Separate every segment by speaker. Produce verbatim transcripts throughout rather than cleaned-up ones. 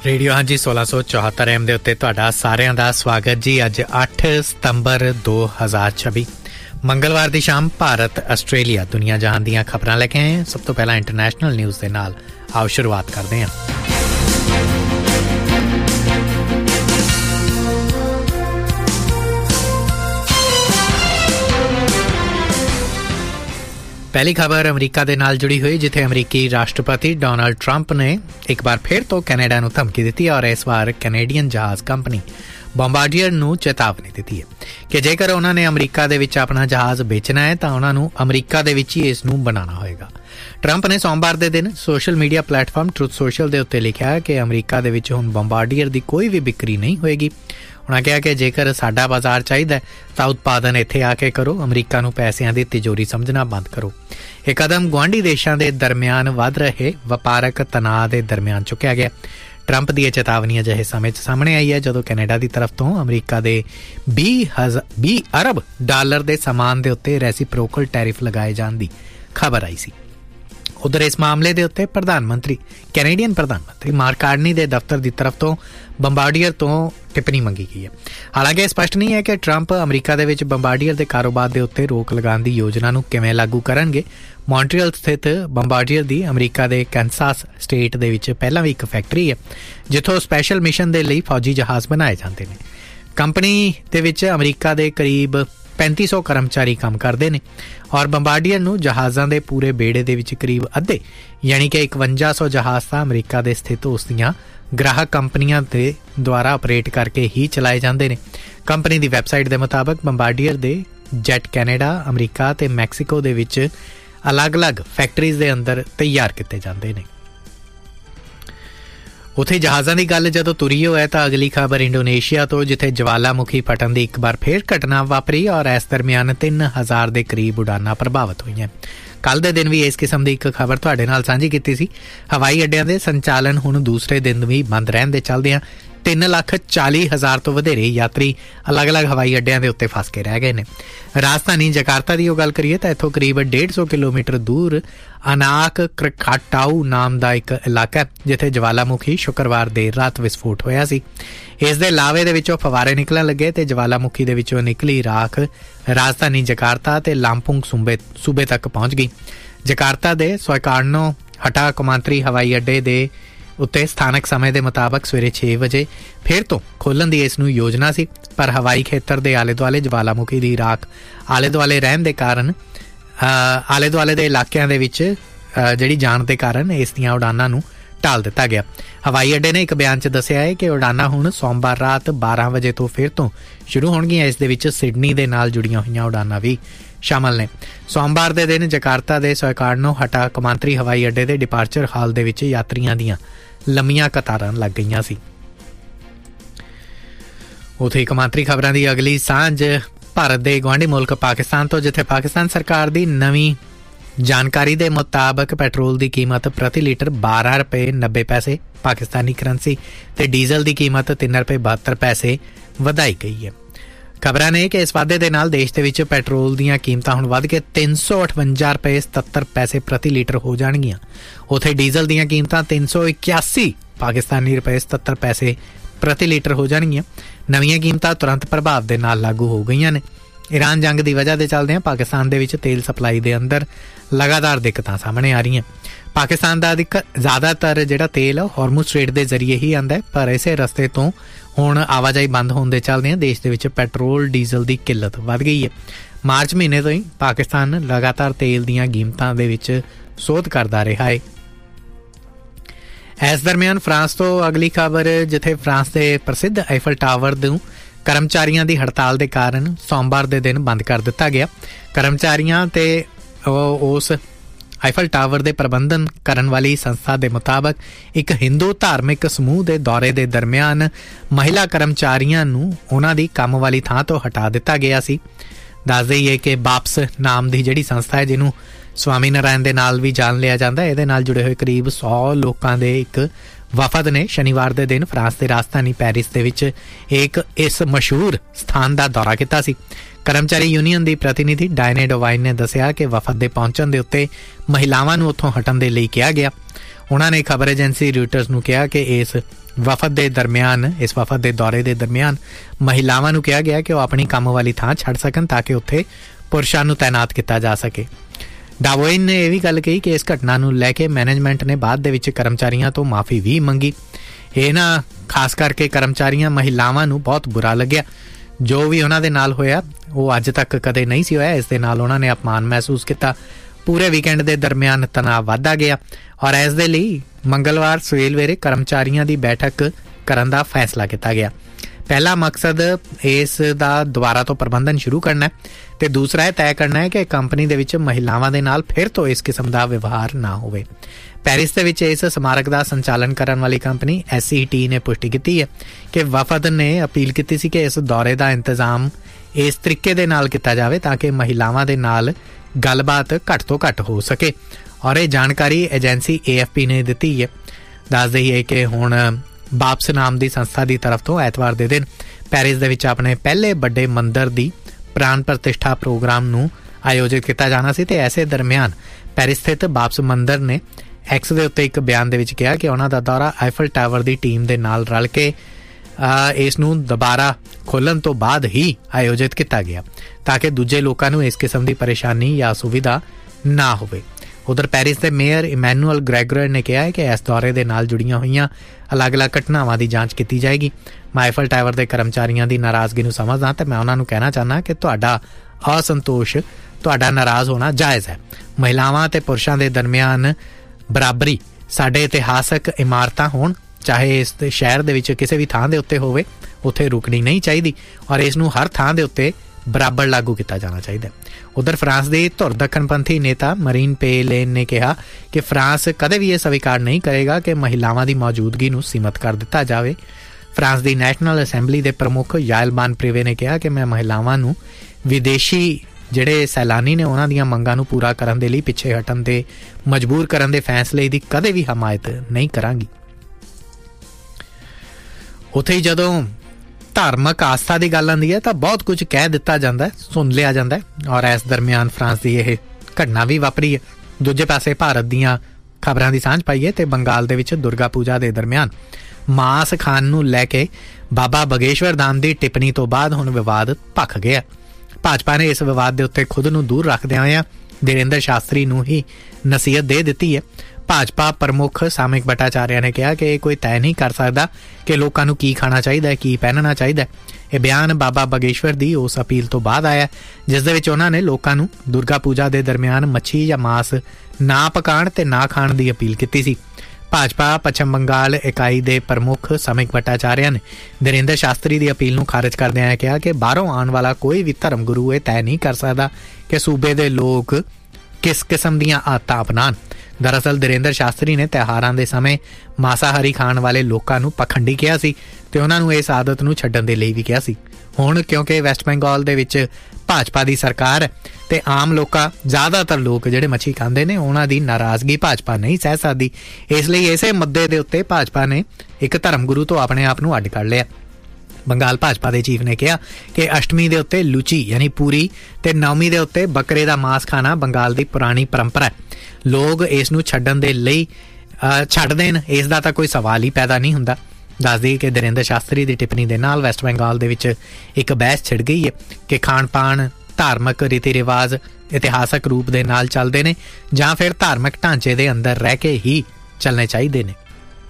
Speaker 1: Radio ਹਾਂਜੀ सोलह सौ चौहत्तर एम ਦੇ ਉੱਤੇ ਤੁਹਾਡਾ ਸਾਰਿਆਂ ਦਾ ਸਵਾਗਤ ਜੀ। ਅੱਜ ਅੱਠ ਸਤੰਬਰ दो हज़ार छब्बीस ਮੰਗਲਵਾਰ ਦੀ ਸ਼ਾਮ ਭਾਰਤ ਆਸਟ੍ਰੇਲੀਆ ਦੁਨੀਆ ਜਹਾਨ ਦੀਆਂ ਖਬਰਾਂ ਲੈ ਕੇ ਆਏ ਹਾਂ। ਸਭ ਤੋਂ ਪਹਿਲਾਂ ਇੰਟਰਨੈਸ਼ਨਲ ਨਿਊਜ਼ ਦੇ ਨਾਲ ਆਓ ਸ਼ੁਰੂਆਤ ਕਰਦੇ ਹਾਂ। ਪਹਿਲੀ ਖਬਰ ਅਮਰੀਕਾ ਦੇ ਨਾਲ ਜੁੜੀ ਹੋਈ, ਜਿੱਥੇ ਅਮਰੀਕੀ ਰਾਸ਼ਟਰਪਤੀ ਡੋਨਾਲਡ ਟਰੰਪ ਨੇ ਇੱਕ ਵਾਰ ਫਿਰ ਤੋਂ ਕੈਨੇਡਾ ਨੂੰ ਧਮਕੀ ਦਿੱਤੀ ਔਰ ਇਸ ਵਾਰ ਕੈਨੇਡੀਅਨ ਜਹਾਜ਼ ਕੰਪਨੀ ਬੰਬਾਰਡੀਅਰ ਨੂੰ ਚੇਤਾਵਨੀ ਦਿੱਤੀ ਹੈ ਕਿ ਜੇਕਰ ਉਹਨਾਂ ਨੇ ਅਮਰੀਕਾ ਦੇ ਵਿੱਚ ਆਪਣਾ ਜਹਾਜ਼ ਵੇਚਣਾ ਹੈ ਤਾਂ ਉਹਨਾਂ ਨੂੰ ਅਮਰੀਕਾ ਦੇ ਵਿੱਚ ਹੀ ਇਸ ਨੂੰ ਬਣਾਉਣਾ ਹੋਏਗਾ। ਟਰੰਪ ਨੇ ਸੋਮਵਾਰ ਦੇ ਦਿਨ social media platform truth social ਦੇ ਉੱਤੇ ਲਿਖਿਆ ਕਿ ਅਮਰੀਕਾ ਦੇ ਵਿੱਚ ਹੁਣ ਬੰਬਾਰਡੀਅਰ ਦੀ ਕੋਈ ਵੀ ਵਿਕਰੀ ਨਹੀਂ ਹੋਏਗੀ। ਉਹਨਾਂ ਕਿਹਾ ਕਿ ਜੇਕਰ ਸਾਡਾ ਬਾਜ਼ਾਰ ਚਾਹੀਦਾ ਤਾਂ ਉਤਪਾਦਨ ਇੱਥੇ ਆ ਕੇ ਕਰੋ, ਅਮਰੀਕਾ ਨੂੰ ਪੈਸਿਆਂ ਦੀ ਤਿਜੋਰੀ ਸਮਝਣਾ ਬੰਦ ਕਰੋ। ਇਹ ਕਦਮ ਗੁਆਂਢੀ ਦੇਸ਼ਾਂ ਦੇ ਦਰਮਿਆਨ ਵੱਧ ਰਹੇ ਵਪਾਰਕ ਤਣਾਅ ਦੇ ਦਰਮਿਆਨ ਚੁੱਕਿਆ ਗਿਆ। ਟਰੰਪ ਦੀ ਇਹ ਚੇਤਾਵਨੀ ਅਜਿਹੇ ਸਮੇਂ 'ਚ ਸਾਹਮਣੇ ਆਈ ਹੈ ਜਦੋਂ ਕੈਨੇਡਾ ਦੀ ਤਰਫ ਤੋਂ ਅਮਰੀਕਾ ਦੇ ਵੀਹ ਹਜ਼ਾਰ ਵੀਹ ਅਰਬ ਡਾਲਰ ਦੇ ਸਮਾਨ ਦੇ ਉੱਤੇ ਰੈਸੀਪ੍ਰੋਕਲ ਟੈਰਿਫ ਲਗਾਏ ਜਾਣ ਦੀ ਖਬਰ ਆਈ ਸੀ। ਉਧਰ ਇਸ ਮਾਮਲੇ ਦੇ ਉੱਤੇ ਪ੍ਰਧਾਨ ਮੰਤਰੀ ਕੈਨੇਡੀਅਨ ਪ੍ਰਧਾਨ ਮੰਤਰੀ ਮਾਰਕ ਕਾਰਨੀ ਦੇ ਦਫ਼ਤਰ ਦੀ ਤਰਫ ਤੋਂ ਬੰਬਾਰਡੀਅਰ ਤੋਂ ਟਿੱਪਣੀ ਮੰਗੀ ਗਈ ਹੈ। ਹਾਲਾਂਕਿ ਇਹ ਸਪਸ਼ਟ ਨਹੀਂ ਹੈ ਕਿ ਟਰੰਪ ਅਮਰੀਕਾ ਦੇ ਵਿੱਚ ਬੰਬਾਰਡੀਅਰ ਦੇ ਕਾਰੋਬਾਰ ਦੇ ਉੱਤੇ ਰੋਕ ਲਗਾਉਣ ਦੀ ਯੋਜਨਾ ਨੂੰ ਕਿਵੇਂ ਲਾਗੂ ਕਰਨਗੇ। ਮੌਂਟਰੀਅਲ ਸਥਿਤ ਬੰਬਾਰਡੀਅਰ ਦੀ ਅਮਰੀਕਾ ਦੇ ਕੈਨਸਾਸ ਸਟੇਟ ਦੇ ਵਿੱਚ ਪਹਿਲਾਂ ਵੀ ਇੱਕ ਫੈਕਟਰੀ ਹੈ ਜਿੱਥੋਂ ਸਪੈਸ਼ਲ ਮਿਸ਼ਨ ਦੇ ਲਈ ਫੌਜੀ ਜਹਾਜ਼ ਬਣਾਏ ਜਾਂਦੇ ਨੇ। ਕੰਪਨੀ ਦੇ ਵਿੱਚ ਅਮਰੀਕਾ ਦੇ ਕਰੀਬ ਪੈਂਤੀ ਸੌ ਕਰਮਚਾਰੀ ਕੰਮ ਕਰਦੇ ਨੇ ਔਰ ਬੰਬਾਰਡੀਅਰ ਨੂੰ ਜਹਾਜ਼ਾਂ ਦੇ ਪੂਰੇ ਬੇੜੇ ਦੇ ਵਿੱਚ ਕਰੀਬ ਅੱਧੇ ਯਾਨੀ ਕਿ ਇਕਵੰਜਾ ਸੌ ਜਹਾਜ਼ ਤਾਂ ਅਮਰੀਕਾ ਦੇ ਸਥਿਤ ਉਸ ਦੀਆਂ ਗ੍ਰਾਹਕ ਕੰਪਨੀਆਂ ਦੇ ਦੁਆਰਾ ਆਪਰੇਟ ਕਰਕੇ ਹੀ ਚਲਾਏ ਜਾਂਦੇ ਨੇ। ਕੰਪਨੀ ਦੀ ਵੈਬਸਾਈਟ ਦੇ ਮੁਤਾਬਕ ਬੰਬਾਰਡੀਅਰ ਦੇ ਜੈਟ ਕੈਨੇਡਾ, ਅਮਰੀਕਾ ਅਤੇ ਮੈਕਸੀਕੋ ਦੇ ਵਿੱਚ ਅਲੱਗ-ਅਲੱਗ ਫੈਕਟਰੀਜ਼ ਦੇ ਅੰਦਰ ਤਿਆਰ ਕੀਤੇ ਜਾਂਦੇ ਨੇ। ਉੱਥੇ ਜਹਾਜ਼ਾਂ ਦੀ ਗੱਲ ਜਦੋਂ ਤੁਰੀ ਹੋਇਆ ਤਾਂ ਅਗਲੀ ਖਬਰ ਇੰਡੋਨੇਸ਼ੀਆ ਤੋਂ, ਜਿੱਥੇ ਜਵਾਲਾਮੁਖੀ ਫਟਣ ਦੀ ਇੱਕ ਵਾਰ ਫੇਰ ਘਟਨਾ ਵਾਪਰੀ ਔਰ ਇਸ ਦਰਮਿਆਨ ਤਿੰਨ ਹਜ਼ਾਰ ਦੇ ਕਰੀਬ ਉਡਾਨਾਂ ਪ੍ਰਭਾਵਿਤ ਹੋਈਆਂ। ਕੱਲ੍ਹ ਦੇ ਦਿਨ ਵੀ ਇਸ ਕਿਸਮ ਦੀ ਇੱਕ ਖਬਰ ਤੁਹਾਡੇ ਨਾਲ ਸਾਂਝੀ ਕੀਤੀ ਸੀ। ਹਵਾਈ ਅੱਡਿਆਂ ਦੇ ਸੰਚਾਲਨ ਹੁਣ ਦੂਸਰੇ ਦਿਨ ਵੀ ਬੰਦ ਰਹਿਣ ਦੇ ਚੱਲਦਿਆਂ ਤਿੰਨ ਲੱਖ ਚਾਲੀ ਹਜ਼ਾਰ ਤੋਂ ਵਧੇਰੇ ਯਾਤਰੀ ਅਲੱਗ-ਅਲੱਗ ਹਵਾਈ ਅੱਡਿਆਂ ਦੇ ਉੱਤੇ ਫਸ ਕੇ ਰਹਿ ਗਏ ਨੇ। ਰਾਜਧਾਨੀ ਜਕਾਰਤਾ ਦੀ ਉਹ ਗੱਲ ਕਰੀਏ ਤਾਂ ਇੱਥੋਂ ਕਰੀਬ ਡੇਢ ਸੌ ਕਿਲੋਮੀਟਰ ਦੂਰ ਅਨਾਕ ਕ੍ਰਕਾਟਾਊ ਨਾਮ ਦਾ ਇੱਕ ਇਲਾਕਾ ਜਿੱਥੇ ਜਵਾਲਾਮੁਖੀ ਸ਼ੁੱਕਰਵਾਰ ਦੇਰ ਰਾਤ ਵਿਸਫੋਟ ਹੋਇਆ ਸੀ। ਇਸ ਦੇ ਲਾਵੇ ਦੇ ਵਿੱਚੋਂ ਫਵਾਰੇ ਨਿਕਲਣ ਲੱਗੇ ਤੇ ਜਵਾਲਾਮੁਖੀ ਦੇ ਵਿੱਚੋਂ ਨਿਕਲੀ ਰਾਖ ਰਾਜਧਾਨੀ ਜਕਾਰਤਾ ਤੇ ਲਾਮਪੁੰਗ ਸੂਬੇ ਸੂਬੇ ਤੱਕ ਪਹੁੰਚ ਗਈ। ਜਕਾਰਤਾ ਦੇ ਸੋਇਕਾਰਨੋ ਹਟਾ ਕੌਮਾਂਤਰੀ ਹਵਾਈ ਅੱਡੇ ਦੇ ਉੱਤੇ ਸਥਾਨਕ ਸਮੇਂ ਦੇ ਮੁਤਾਬਕ ਸਵੇਰੇ ਛੇ ਵਜੇ ਫਿਰ ਤੋਂ ਖੋਲ੍ਹਣ ਦੀ ਇਸ ਨੂੰ ਯੋਜਨਾ ਸੀ, ਪਰ ਹਵਾਈ ਖੇਤਰ ਦੇ ਆਲੇ ਦੁਆਲੇ ਜਵਾਲਾਮੁਖੀ ਦੀ ਰਾਖ ਆਲੇ ਦੁਆਲੇ ਰਹਿਣ ਦੇ ਕਾਰਨ ਆਲੇ ਦੁਆਲੇ ਦੇ ਇਲਾਕਿਆਂ ਦੇ ਵਿੱਚ ਜਿਹੜੀ ਜਾਣ ਦੇ ਕਾਰਨ ਇਸ ਦੀਆਂ ਉਡਾਨਾਂ ਨੂੰ ਟਾਲ ਦਿੱਤਾ ਗਿਆ। ਹਵਾਈ ਅੱਡੇ ਨੇ ਇੱਕ ਬਿਆਨ 'ਚ ਦੱਸਿਆ ਹੈ ਕਿ ਉਡਾਨਾਂ ਹੁਣ ਸੋਮਵਾਰ ਰਾਤ ਬਾਰਾਂ ਵਜੇ ਤੋਂ ਫਿਰ ਤੋਂ ਸ਼ੁਰੂ ਹੋਣਗੀਆਂ। ਇਸ ਦੇ ਵਿੱਚ ਸਿਡਨੀ ਦੇ ਨਾਲ ਜੁੜੀਆਂ ਹੋਈਆਂ ਉਡਾਨਾਂ ਵੀ ਸ਼ਾਮਲ ਨੇ। ਸੋਮਵਾਰ ਦੇ ਦਿਨ ਜਕਾਰਤਾ ਦੇ ਸੋਇਕਾਰਨੋ ਹਟਾ ਕੌਮਾਂਤਰੀ ਹਵਾਈ ਅੱਡੇ ਦੇ ਡਿਪਾਰਚਰ ਹਾਲ ਦੇ ਵਿੱਚ ਯਾਤਰੀਆਂ ਦੀਆਂ ਲੰਮੀਆਂ ਕਤਾਰਾਂ ਲੱਗ ਗਈਆਂ ਸੀ। ਉੱਥੇ ਕੌਮਾਂਤਰੀ ਖਬਰਾਂ ਦੀ ਅਗਲੀ ਸਾਂਝ ਭਾਰਤ ਦੇ ਗੁਆਂਢੀ ਮੁਲਕ ਪਾਕਿਸਤਾਨ ਤੋਂ, ਜਿੱਥੇ ਪਾਕਿਸਤਾਨ ਸਰਕਾਰ ਦੀ ਨਵੀਂ ਜਾਣਕਾਰੀ ਦੇ ਮੁਤਾਬਕ ਪੈਟਰੋਲ ਦੀ ਕੀਮਤ ਪ੍ਰਤੀ ਲੀਟਰ ਬਾਰਾਂ ਰੁਪਏ ਨੱਬੇ ਪੈਸੇ ਪਾਕਿਸਤਾਨੀ ਕਰੰਸੀ ਤੇ ਡੀਜ਼ਲ ਦੀ ਕੀਮਤ ਤਿੰਨ ਰੁਪਏ ਬਹੱਤਰ ਪੈਸੇ ਵਧਾਈ ਗਈ ਹੈ। ਖਬਰਾਂ ਨੇ ਕਿ ਇਸ ਵਾਧੇ ਦੇ ਨਾਲ ਦੇਸ਼ ਦੇ ਵਿੱਚ ਪੈਟਰੋਲ ਦੀਆਂ ਕੀਮਤਾਂ ਹੁਣ ਵੱਧ ਕੇ ਤਿੰਨ ਸੌ ਅਠਵੰਜਾ ਰੁਪਏ ਸਤੱਤਰ ਪੈਸੇ ਪ੍ਰਤੀ ਲੀਟਰ ਹੋ ਜਾਣਗੀਆਂ। ਉੱਥੇ ਡੀਜ਼ਲ ਦੀਆਂ ਕੀਮਤਾਂ ਤਿੰਨ ਸੌ ਇਕਿਆਸੀ ਪਾਕਿਸਤਾਨੀ ਰੁਪਏ ਸਤੱਤਰ ਪੈਸੇ ਪ੍ਰਤੀ ਲੀਟਰ ਹੋ ਜਾਣਗੀਆਂ। ਨਵੀਆਂ ਕੀਮਤਾਂ ਤੁਰੰਤ ਪ੍ਰਭਾਵ ਦੇ ਨਾਲ ਲਾਗੂ ਹੋ ਗਈਆਂ ਨੇ। ਈਰਾਨ ਜੰਗ ਦੀ ਵਜ੍ਹਾ ਦੇ ਚੱਲਦਿਆਂ ਪਾਕਿਸਤਾਨ ਦੇ ਵਿੱਚ ਤੇਲ ਸਪਲਾਈ ਦੇ ਅੰਦਰ ਲਗਾਤਾਰ ਦਿੱਕਤਾਂ ਸਾਹਮਣੇ ਆ ਰਹੀਆਂ। ਪਾਕਿਸਤਾਨ ਦਾ ਅਧਿਕ ਜ਼ਿਆਦਾਤਰ ਜਿਹੜਾ ਤੇਲ ਆ ਹਾਰਮੁਜ਼ ਸਟ੍ਰੇਟ ਦੇ ਜ਼ਰੀਏ ਹੀ ਆਉਂਦਾ ਹੈ, ਪਰ ਇਸੇ ਰਸਤੇ ਤੋਂ ਹੁਣ ਆਵਾਜਾਈ ਬੰਦ ਹੋਣ ਦੇ ਚੱਲਦਿਆਂ ਦੇਸ਼ ਦੇ ਵਿੱਚ ਪੈਟਰੋਲ ਡੀਜ਼ਲ ਦੀ ਕਿੱਲਤ ਵੱਧ ਗਈ ਹੈ। ਮਾਰਚ ਮਹੀਨੇ ਤੋਂ ਹੀ ਪਾਕਿਸਤਾਨ ਲਗਾਤਾਰ ਤੇਲ ਦੀਆਂ ਕੀਮਤਾਂ ਦੇ ਵਿੱਚ ਸੋਧ ਕਰਦਾ ਰਿਹਾ ਹੈ। ਇਸ ਦਰਮਿਆਨ ਫਰਾਂਸ ਤੋਂ ਅਗਲੀ ਖਬਰ, ਜਿੱਥੇ ਫਰਾਂਸ ਦੇ ਪ੍ਰਸਿੱਧ ਆਈਫਲ ਟਾਵਰ ਨੂੰ ਕਰਮਚਾਰੀਆਂ ਦੀ ਹੜਤਾਲ ਦੇ ਕਾਰਨ ਸੋਮਵਾਰ ਦੇ ਦਿਨ ਬੰਦ ਕਰ ਦਿੱਤਾ ਗਿਆ। ਕਰਮਚਾਰੀਆਂ ਤੇ ਉਸ ਆਈਫਲ ਟਾਵਰ ਦੇ ਪ੍ਰਬੰਧਨ ਕਰਨ ਵਾਲੀ ਸੰਸਥਾ ਦੇ ਮੁਤਾਬਕ ਇੱਕ ਹਿੰਦੂ ਧਾਰਮਿਕ ਸਮੂਹ ਦੇ ਦੌਰੇ ਦੇ ਦਰਮਿਆਨ ਮਹਿਲਾ ਕਰਮਚਾਰੀਆਂ ਨੂੰ ਉਹਨਾਂ ਦੀ ਕੰਮ ਵਾਲੀ ਥਾਂ ਤੋਂ ਹਟਾ ਦਿੱਤਾ ਗਿਆ ਸੀ। ਦੱਸ ਦੇਈਏ ਕਿ ਬਾਪਸ ਨਾਮ ਦੀ ਜਿਹੜੀ ਸੰਸਥਾ ਹੈ, ਜਿਹਨੂੰ ਸਵਾਮੀ ਨਾਰਾਇਣ ਦੇ ਨਾਲ ਵੀ ਜਾਣ ਲਿਆ ਜਾਂਦਾ, ਇਹਦੇ ਨਾਲ ਜੁੜੇ ਹੋਏ ਕਰੀਬ ਸੌ ਲੋਕਾਂ ਦੇ ਇੱਕ ਵਫਦ ਨੇ ਸ਼ਨੀਵਾਰ ਦੇ ਦਿਨ ਫਰਾਂਸ ਦੀ ਰਾਜਧਾਨੀ ਪੈਰਿਸ ਦੇ ਵਿੱਚ ਇੱਕ ਇਸ ਮਸ਼ਹੂਰ ਸਥਾਨ ਦਾ ਦੌਰਾ ਕੀਤਾ ਸੀ। ਕਰਮਚਾਰੀ ਯੂਨੀਅਨ ਦੀ ਪ੍ਰਤੀਨਿਧੀ ਡਾਇਨੇ ਡੋਵਾਈਨ ਨੇ ਦੱਸਿਆ ਕਿ ਵਫਦ ਦੇ ਪਹੁੰਚਣ ਦੇ ਉੱਤੇ ਮਹਿਲਾਵਾਂ ਨੂੰ ਉੱਥੋਂ ਹਟਣ ਦੇ ਲਈ ਕਿਹਾ ਗਿਆ। ਉਹਨਾਂ ਨੇ ਖਬਰ ਏਜੰਸੀ ਰੂਟਰਸ ਨੂੰ ਕਿਹਾ ਕਿ ਇਸ ਵਫਦ ਦੇ ਦਰਮਿਆਨ ਇਸ ਵਫਦ ਦੇ ਦੌਰੇ ਦੇ ਦਰਮਿਆਨ ਮਹਿਲਾਵਾਂ ਨੂੰ ਕਿਹਾ ਗਿਆ ਕਿ ਉਹ ਆਪਣੀ ਕੰਮ ਵਾਲੀ ਥਾਂ ਛੱਡ ਸਕਣ ਤਾਂ ਕਿ ਉੱਥੇ ਪੁਰਸ਼ਾਂ ਨੂੰ ਤਾਇਨਾਤ ਕੀਤਾ ਜਾ ਸਕੇ। ਡਾਵੋਇਨ ਨੇ ਇਹ ਵੀ ਗੱਲ ਕਹੀ ਕਿ ਇਸ ਘਟਨਾ ਨੂੰ ਲੈ ਕੇ ਮੈਨੇਜਮੈਂਟ ਨੇ ਬਾਅਦ ਦੇ ਵਿੱਚ ਕਰਮਚਾਰੀਆਂ ਤੋਂ ਮਾਫੀ ਵੀ ਮੰਗੀ। ਇਹ ਨਾ ਖਾਸ ਕਰਕੇ ਕਰਮਚਾਰੀਆਂ ਮਹਿਲਾਵਾਂ ਨੂੰ ਬਹੁਤ ਬੁਰਾ ਲੱਗਿਆ। ਜੋ ਵੀ ਉਹਨਾਂ ਦੇ ਨਾਲ ਹੋਇਆ ਉਹ ਅੱਜ ਤੱਕ ਕਦੇ ਨਹੀਂ ਸੀ ਹੋਇਆ। ਇਸ ਦੇ ਨਾਲ ਉਹਨਾਂ ਨੇ ਅਪਮਾਨ ਮਹਿਸੂਸ ਕੀਤਾ। ਪੂਰੇ ਵੀਕਐਂਡ ਦੇ ਦਰਮਿਆਨ ਤਣਾਅ ਵੱਧਦਾ ਗਿਆ ਔਰ ਇਸ ਦੇ ਲਈ ਮੰਗਲਵਾਰ ਸਵੇਰ ਵੇਲੇ ਕਰਮਚਾਰੀਆਂ ਦੀ ਬੈਠਕ ਕਰਨ ਦਾ ਫੈਸਲਾ ਕੀਤਾ ਗਿਆ। ਪਹਿਲਾ ਮਕਸਦ ਇਸ ਦਾ ਦੁਬਾਰਾ ਤੋਂ ਪ੍ਰਬੰਧਨ ਸ਼ੁਰੂ ਕਰਨਾ ਤੇ ਦੂਸਰਾ ਇਹ ਤੈਅ ਕਰਨਾ ਹੈ ਕਿ ਕੰਪਨੀ ਦੇ ਵਿੱਚ ਮਹਿਲਾਵਾਂ ਦੇ ਨਾਲ ਫਿਰ ਤੋਂ ਇਸ ਕਿਸਮ ਦਾ ਵਿਵਹਾਰ ਨਾ ਹੋਵੇ। ਪੈਰਿਸ ਦੇ ਵਿੱਚ ਇਸ ਸਮਾਰਕ ਦਾ ਸੰਚਾਲਨ ਕਰਨ ਵਾਲੀ ਕੰਪਨੀ ਐਸ ਈ ਟੀ ਨੇ ਪੁਸ਼ਟੀ ਕੀਤੀ ਹੈ ਕਿ ਵਫਦ ਨੇ ਅਪੀਲ ਕੀਤੀ ਸੀ ਕਿ ਇਸ ਦੌਰੇ ਦਾ ਇੰਤਜ਼ਾਮ ਇਸ ਤਰੀਕੇ ਦੇ ਨਾਲ ਕੀਤਾ ਜਾਵੇ ਤਾਂ ਕਿ ਮਹਿਲਾਵਾਂ ਦੇ ਨਾਲ ਗੱਲਬਾਤ ਘੱਟ ਤੋਂ ਘੱਟ ਹੋ ਸਕੇ ਔਰ ਇਹ ਜਾਣਕਾਰੀ ਏਜੰਸੀ ਏ ਐਫ ਪੀ ਨੇ ਦਿੱਤੀ ਹੈ। ਦੱਸ ਦਈਏ ਕਿ ਹੁਣ ਬਾਪਸ ਨਾਮ ਦੀ ਸੰਸਥਾ ਦੀ ਤਰਫ ਤੋਂ ਐਤਵਾਰ ਦੇ ਦਿਨ ਪੈਰਿਸ ਦੇ ਵਿੱਚ ਆਪਣੇ ਪਹਿਲੇ ਵੱਡੇ ਮੰਦਰ ਦੀ ਪ੍ਰਾਣ ਪ੍ਰਤਿਸ਼ਠਾ ਪ੍ਰੋਗਰਾਮ ਨੂੰ ਆਯੋਜਿਤ ਕੀਤਾ ਜਾਣਾ ਸੀ ਤੇ ਐਸੇ ਦਰਮਿਆਨ ਪੈਰਿਸ ਸਥਿਤ ਬਾਪਸ ਮੰਦਰ ਨੇ ਐਕਸ ਦੇ ਉੱਤੇ ਇੱਕ ਬਿਆਨ ਦੇ ਵਿੱਚ ਕਿਹਾ ਕਿ ਉਹਨਾਂ ਦਾ ਦੌਰਾ ਆਈਫਲ ਟਾਵਰ ਦੀ ਟੀਮ ਦੇ ਨਾਲ ਰਲ ਕੇ ਇਸ ਨੂੰ ਦੁਬਾਰਾ ਖੋਲ੍ਹਣ ਤੋਂ ਬਾਅਦ ਹੀ ਆਯੋਜਿਤ ਕੀਤਾ ਗਿਆ ਤਾਂ ਕਿ ਦੂਜੇ ਲੋਕਾਂ ਨੂੰ ਇਸ ਕਿਸਮ ਦੀ ਪਰੇਸ਼ਾਨੀ ਜਾਂ ਸੁਵਿਧਾ ਨਾ ਹੋਵੇ। ਉਧਰ ਪੈਰਿਸ ਦੇ ਮੇਅਰ ਇਮੈਨੂਅਲ ਗ੍ਰੈਗਰ ਨੇ ਕਿਹਾ ਹੈ ਕਿ ਇਸ ਦੌਰੇ ਦੇ ਨਾਲ ਜੁੜੀਆਂ ਹੋਈਆਂ ਅਲੱਗ-ਅਲੱਗ ਘਟਨਾਵਾਂ ਦੀ ਜਾਂਚ ਕੀਤੀ ਜਾਏਗੀ। ਮੈਂ ਆਈਫਲ ਟਾਵਰ ਦੇ ਕਰਮਚਾਰੀਆਂ ਦੀ ਨਾਰਾਜ਼ਗੀ ਨੂੰ ਸਮਝਦਾ ਤੇ ਮੈਂ ਉਹਨਾਂ ਨੂੰ ਕਹਿਣਾ ਚਾਹੁੰਦਾ ਕਿ ਤੁਹਾਡਾ ਅਸੰਤੋਸ਼ ਤੁਹਾਡਾ ਨਾਰਾਜ਼ ਹੋਣਾ ਜਾਇਜ਼ ਹੈ। ਮਹਿਲਾਵਾਂ ਤੇ ਪੁਰਸ਼ਾਂ ਦੇ ਦਰਮਿਆਨ ਬਰਾਬਰੀ ਸਾਡੇ ਇਤਿਹਾਸਕ ਇਮਾਰਤਾਂ ਹੋਣ ਚਾਹੇ ਇਸ ਦੇ ਸ਼ਹਿਰ ਦੇ ਵਿੱਚ ਕਿਸੇ ਵੀ ਥਾਂ ਦੇ ਉੱਤੇ ਹੋਵੇ ਉੱਥੇ ਰੁਕਣੀ ਨਹੀਂ ਚਾਹੀਦੀ ਔਰ ਇਸ ਨੂੰ ਹਰ ਥਾਂ ਦੇ ਉੱਤੇ ਬਰਾਬਰ ਲਾਗੂ ਕੀਤਾ ਜਾਣਾ ਚਾਹੀਦਾ। ਉਧਰ ਫਰਾਂਸ ਦੇ ਧੁਰ ਦੱਖਣਪੰਥੀ ਨੇਤਾ ਮਰੀਨ ਪੇ ਲੇਨ ਨੇ ਕਿਹਾ ਕਿ ਫਰਾਂਸ ਕਦੇ ਵੀ ਇਹ ਸਵੀਕਾਰ ਨਹੀਂ ਕਰੇਗਾ ਕਿ ਮਹਿਲਾਵਾਂ ਦੀ ਮੌਜੂਦਗੀ ਨੂੰ ਸੀਮਤ ਕਰ ਦਿੱਤਾ ਜਾਵੇ। ਫਰਾਂਸ ਦੀ ਨੈਸ਼ਨਲ ਅਸੈਂਬਲੀ ਦੇ ਪ੍ਰਮੁੱਖ ਯਾਇਲ ਬਾਨ ਪ੍ਰੀਵੇ ਨੇ ਕਿਹਾ ਕਿ ਮੈਂ ਮਹਿਲਾਵਾਂ ਨੂੰ ਵਿਦੇਸ਼ੀ ਜਿਹੜੇ ਸੈਲਾਨੀ ਨੇ ਉਹਨਾਂ ਦੀਆਂ ਮੰਗਾਂ ਨੂੰ ਪੂਰਾ ਕਰਨ ਦੇ ਲਈ ਪਿੱਛੇ ਹਟਣ ਤੇ ਮਜਬੂਰ ਕਰਨ ਦੇ ਫੈਸਲੇ ਦੀ ਕਦੇ ਵੀ ਹਮਾਇਤ ਨਹੀਂ ਕਰਾਂਗੀ। ਉੱਥੇ ਹੀ ਜਦੋਂ ਧਾਰਮਿਕ ਆਸਥਾ ਦੀ ਗੱਲ ਆਉਂਦੀ ਹੈ ਤਾਂ ਬਹੁਤ ਕੁਝ ਕਹਿ ਦਿੱਤਾ ਜਾਂਦਾ, ਸੁਣ ਲਿਆ ਜਾਂਦਾ ਔਰ ਇਸ ਦਰਮਿਆਨ ਫਰਾਂਸ ਦੀ ਇਹ ਘਟਨਾ ਵੀ ਵਾਪਰੀ ਹੈ। ਦੂਜੇ ਪਾਸੇ ਭਾਰਤ ਦੀਆਂ ਖਬਰਾਂ ਦੀ ਸਾਂਝ ਪਾਈਏ ਤੇ ਬੰਗਾਲ ਦੇ ਵਿੱਚ ਦੁਰਗਾ ਪੂਜਾ ਦੇ ਦਰਮਿਆਨ ਮਾਸ ਖਾਣ ਨੂੰ ਲੈ ਕੇ ਬਾਬਾ ਬਗੇਸ਼ਵਰ ਧਾਮ ਦੀ ਟਿੱਪਣੀ ਤੋਂ ਬਾਅਦ ਹੁਣ ਵਿਵਾਦ ਭਖ ਗਿਆ। ਭਾਜਪਾ ਨੇ ਇਸ ਵਿਵਾਦ ਦੇ ਉੱਤੇ ਖੁਦ ਨੂੰ ਦੂਰ ਰੱਖਦਿਆਂ ਹੋਇਆਂ ਧੀਰੇਂਦਰ ਸ਼ਾਸਤਰੀ ਨੂੰ ਹੀ ਨਸੀਹਤ ਦੇ ਦਿੱਤੀ ਹੈ। ਭਾਜਪਾ ਪ੍ਰਮੁੱਖ ਸਾਮਿਕ ਭੱਟਾਚਾਰਿਆ ਨੇ ਕਿਹਾ ਕਿ ਇਹ ਕੋਈ ਤੈਅ ਨਹੀਂ ਕਰ ਸਕਦਾ ਕਿ ਲੋਕਾਂ ਨੂੰ ਕੀ ਖਾਣਾ ਚਾਹੀਦਾ ਹੈ, ਕੀ ਪਹਿਨਣਾ ਚਾਹੀਦਾ ਹੈ। ਇਹ ਬਿਆਨ ਬਾਬਾ ਬਗੇਸ਼ਵਰ ਦੀ ਉਸ ਅਪੀਲ ਤੋਂ ਬਾਅਦ ਆਇਆ ਜਿਸ ਦੇ ਵਿੱਚ ਉਹਨਾਂ ਨੇ ਲੋਕਾਂ ਨੂੰ ਦੁਰਗਾ ਪੂਜਾ ਦੇ ਦਰਮਿਆਨ ਮੱਛੀ ਜਾਂ ਮਾਸ ਨਾ ਪਕਾਉਣ ਤੇ ਨਾ ਖਾਣ ਦੀ ਅਪੀਲ ਕੀਤੀ ਸੀ। ਭਾਜਪਾ ਪੱਛਮ ਬੰਗਾਲ ਇਕਾਈ ਦੇ ਪ੍ਰਮੁੱਖ ਸਾਮਿਕ ਭੱਟਾਚਾਰਿਆ ਨੇ ਧੀਰੇਂਦਰ ਸ਼ਾਸਤਰੀ ਦੀ ਅਪੀਲ ਨੂੰ ਖਾਰਜ ਕਰਦਿਆਂ ਕਿਹਾ ਕਿ ਬਾਹਰੋਂ ਆਉਣ ਵਾਲਾ ਕੋਈ ਵੀ ਧਰਮ ਗੁਰੂ ਇਹ ਤੈਅ ਨਹੀਂ ਕਰ ਸਕਦਾ ਕਿ ਸੂਬੇ ਦੇ ਲੋਕ ਕਿਸ ਕਿਸਮ ਦੀਆਂ ਆਦਤਾਂ ਅਪਣਾਉਣ। ਦਰਅਸਲ ਧੀਰੇਂਦਰ ਸ਼ਾਸਤਰੀ ਨੇ ਤਿਉਹਾਰਾਂ ਦੇ ਸਮੇਂ ਮਾਸਾਹਾਰੀ ਖਾਣ ਵਾਲੇ ਲੋਕਾਂ ਨੂੰ ਪਖੰਡੀ ਕਿਹਾ ਸੀ ਤੇ ਉਹਨਾਂ ਨੂੰ ਇਸ ਆਦਤ ਨੂੰ ਛੱਡਣ ਦੇ ਲਈ ਵੀ ਕਿਹਾ ਸੀ। ਹੁਣ ਕਿਉਂਕਿ ਵੈਸਟ ਬੰਗਾਲ ਦੇ ਵਿੱਚ ਭਾਜਪਾ ਦੀ ਸਰਕਾਰ ਤੇ ਆਮ ਲੋਕਾਂ ਜ਼ਿਆਦਾਤਰ ਲੋਕ ਜਿਹੜੇ ਮੱਛੀ ਖਾਂਦੇ ਨੇ ਉਹਨਾਂ ਦੀ ਨਾਰਾਜ਼ਗੀ ਭਾਜਪਾ ਨਹੀਂ ਸਹਿ ਸਕਦੀ। ਇਸ ਲਈ ਇਸੇ ਮੁੱਦੇ ਦੇ ਉੱਤੇ ਭਾਜਪਾ ਨੇ ਇੱਕ ਧਰਮ ਗੁਰੂ ਤੋਂ ਆਪਣੇ ਆਪ ਨੂੰ ਅੱਡ ਕਰ ਲਿਆ। ਬੰਗਾਲ ਭਾਜਪਾ ਦੇ ਚੀਫ ਨੇ ਕਿਹਾ ਕਿ ਅਸ਼ਟਮੀ ਦੇ ਉੱਤੇ ਲੁਚੀ ਯਾਨੀ ਪੂਰੀ ਤੇ ਨੌਵੀਂ ਦੇ ਉੱਤੇ ਬੱਕਰੇ ਦਾ ਮਾਸ ਖਾਣਾ ਬੰਗਾਲ ਦੀ ਪੁਰਾਣੀ ਪਰੰਪਰਾ ਹੈ। ਲੋਕ ਇਸ ਨੂੰ ਛੱਡਣ ਦੇ ਲਈ ਛੱਡ ਦੇਣ ਇਸ ਦਾ ਤਾਂ ਕੋਈ ਸਵਾਲ ਹੀ ਪੈਦਾ ਨਹੀਂ ਹੁੰਦਾ। ਦੱਸ ਦਈਏ ਕਿ ਧੀਰੇਂਦਰ ਸ਼ਾਸਤਰੀ ਦੀ ਟਿੱਪਣੀ ਦੇ ਨਾਲ ਵੈਸਟ ਬੰਗਾਲ ਦੇ ਵਿੱਚ ਇੱਕ ਬਹਿਸ ਛਿੜ ਗਈ ਹੈ ਕਿ ਖਾਣ ਪਾਣ ਧਾਰਮਿਕ ਰੀਤੀ ਰਿਵਾਜ ਇਤਿਹਾਸਕ ਰੂਪ ਦੇ ਨਾਲ ਚੱਲਦੇ ਨੇ ਜਾਂ ਫਿਰ ਧਾਰਮਿਕ ਢਾਂਚੇ ਦੇ ਅੰਦਰ ਰਹਿ ਕੇ ਹੀ ਚੱਲਣੇ ਚਾਹੀਦੇ ਨੇ।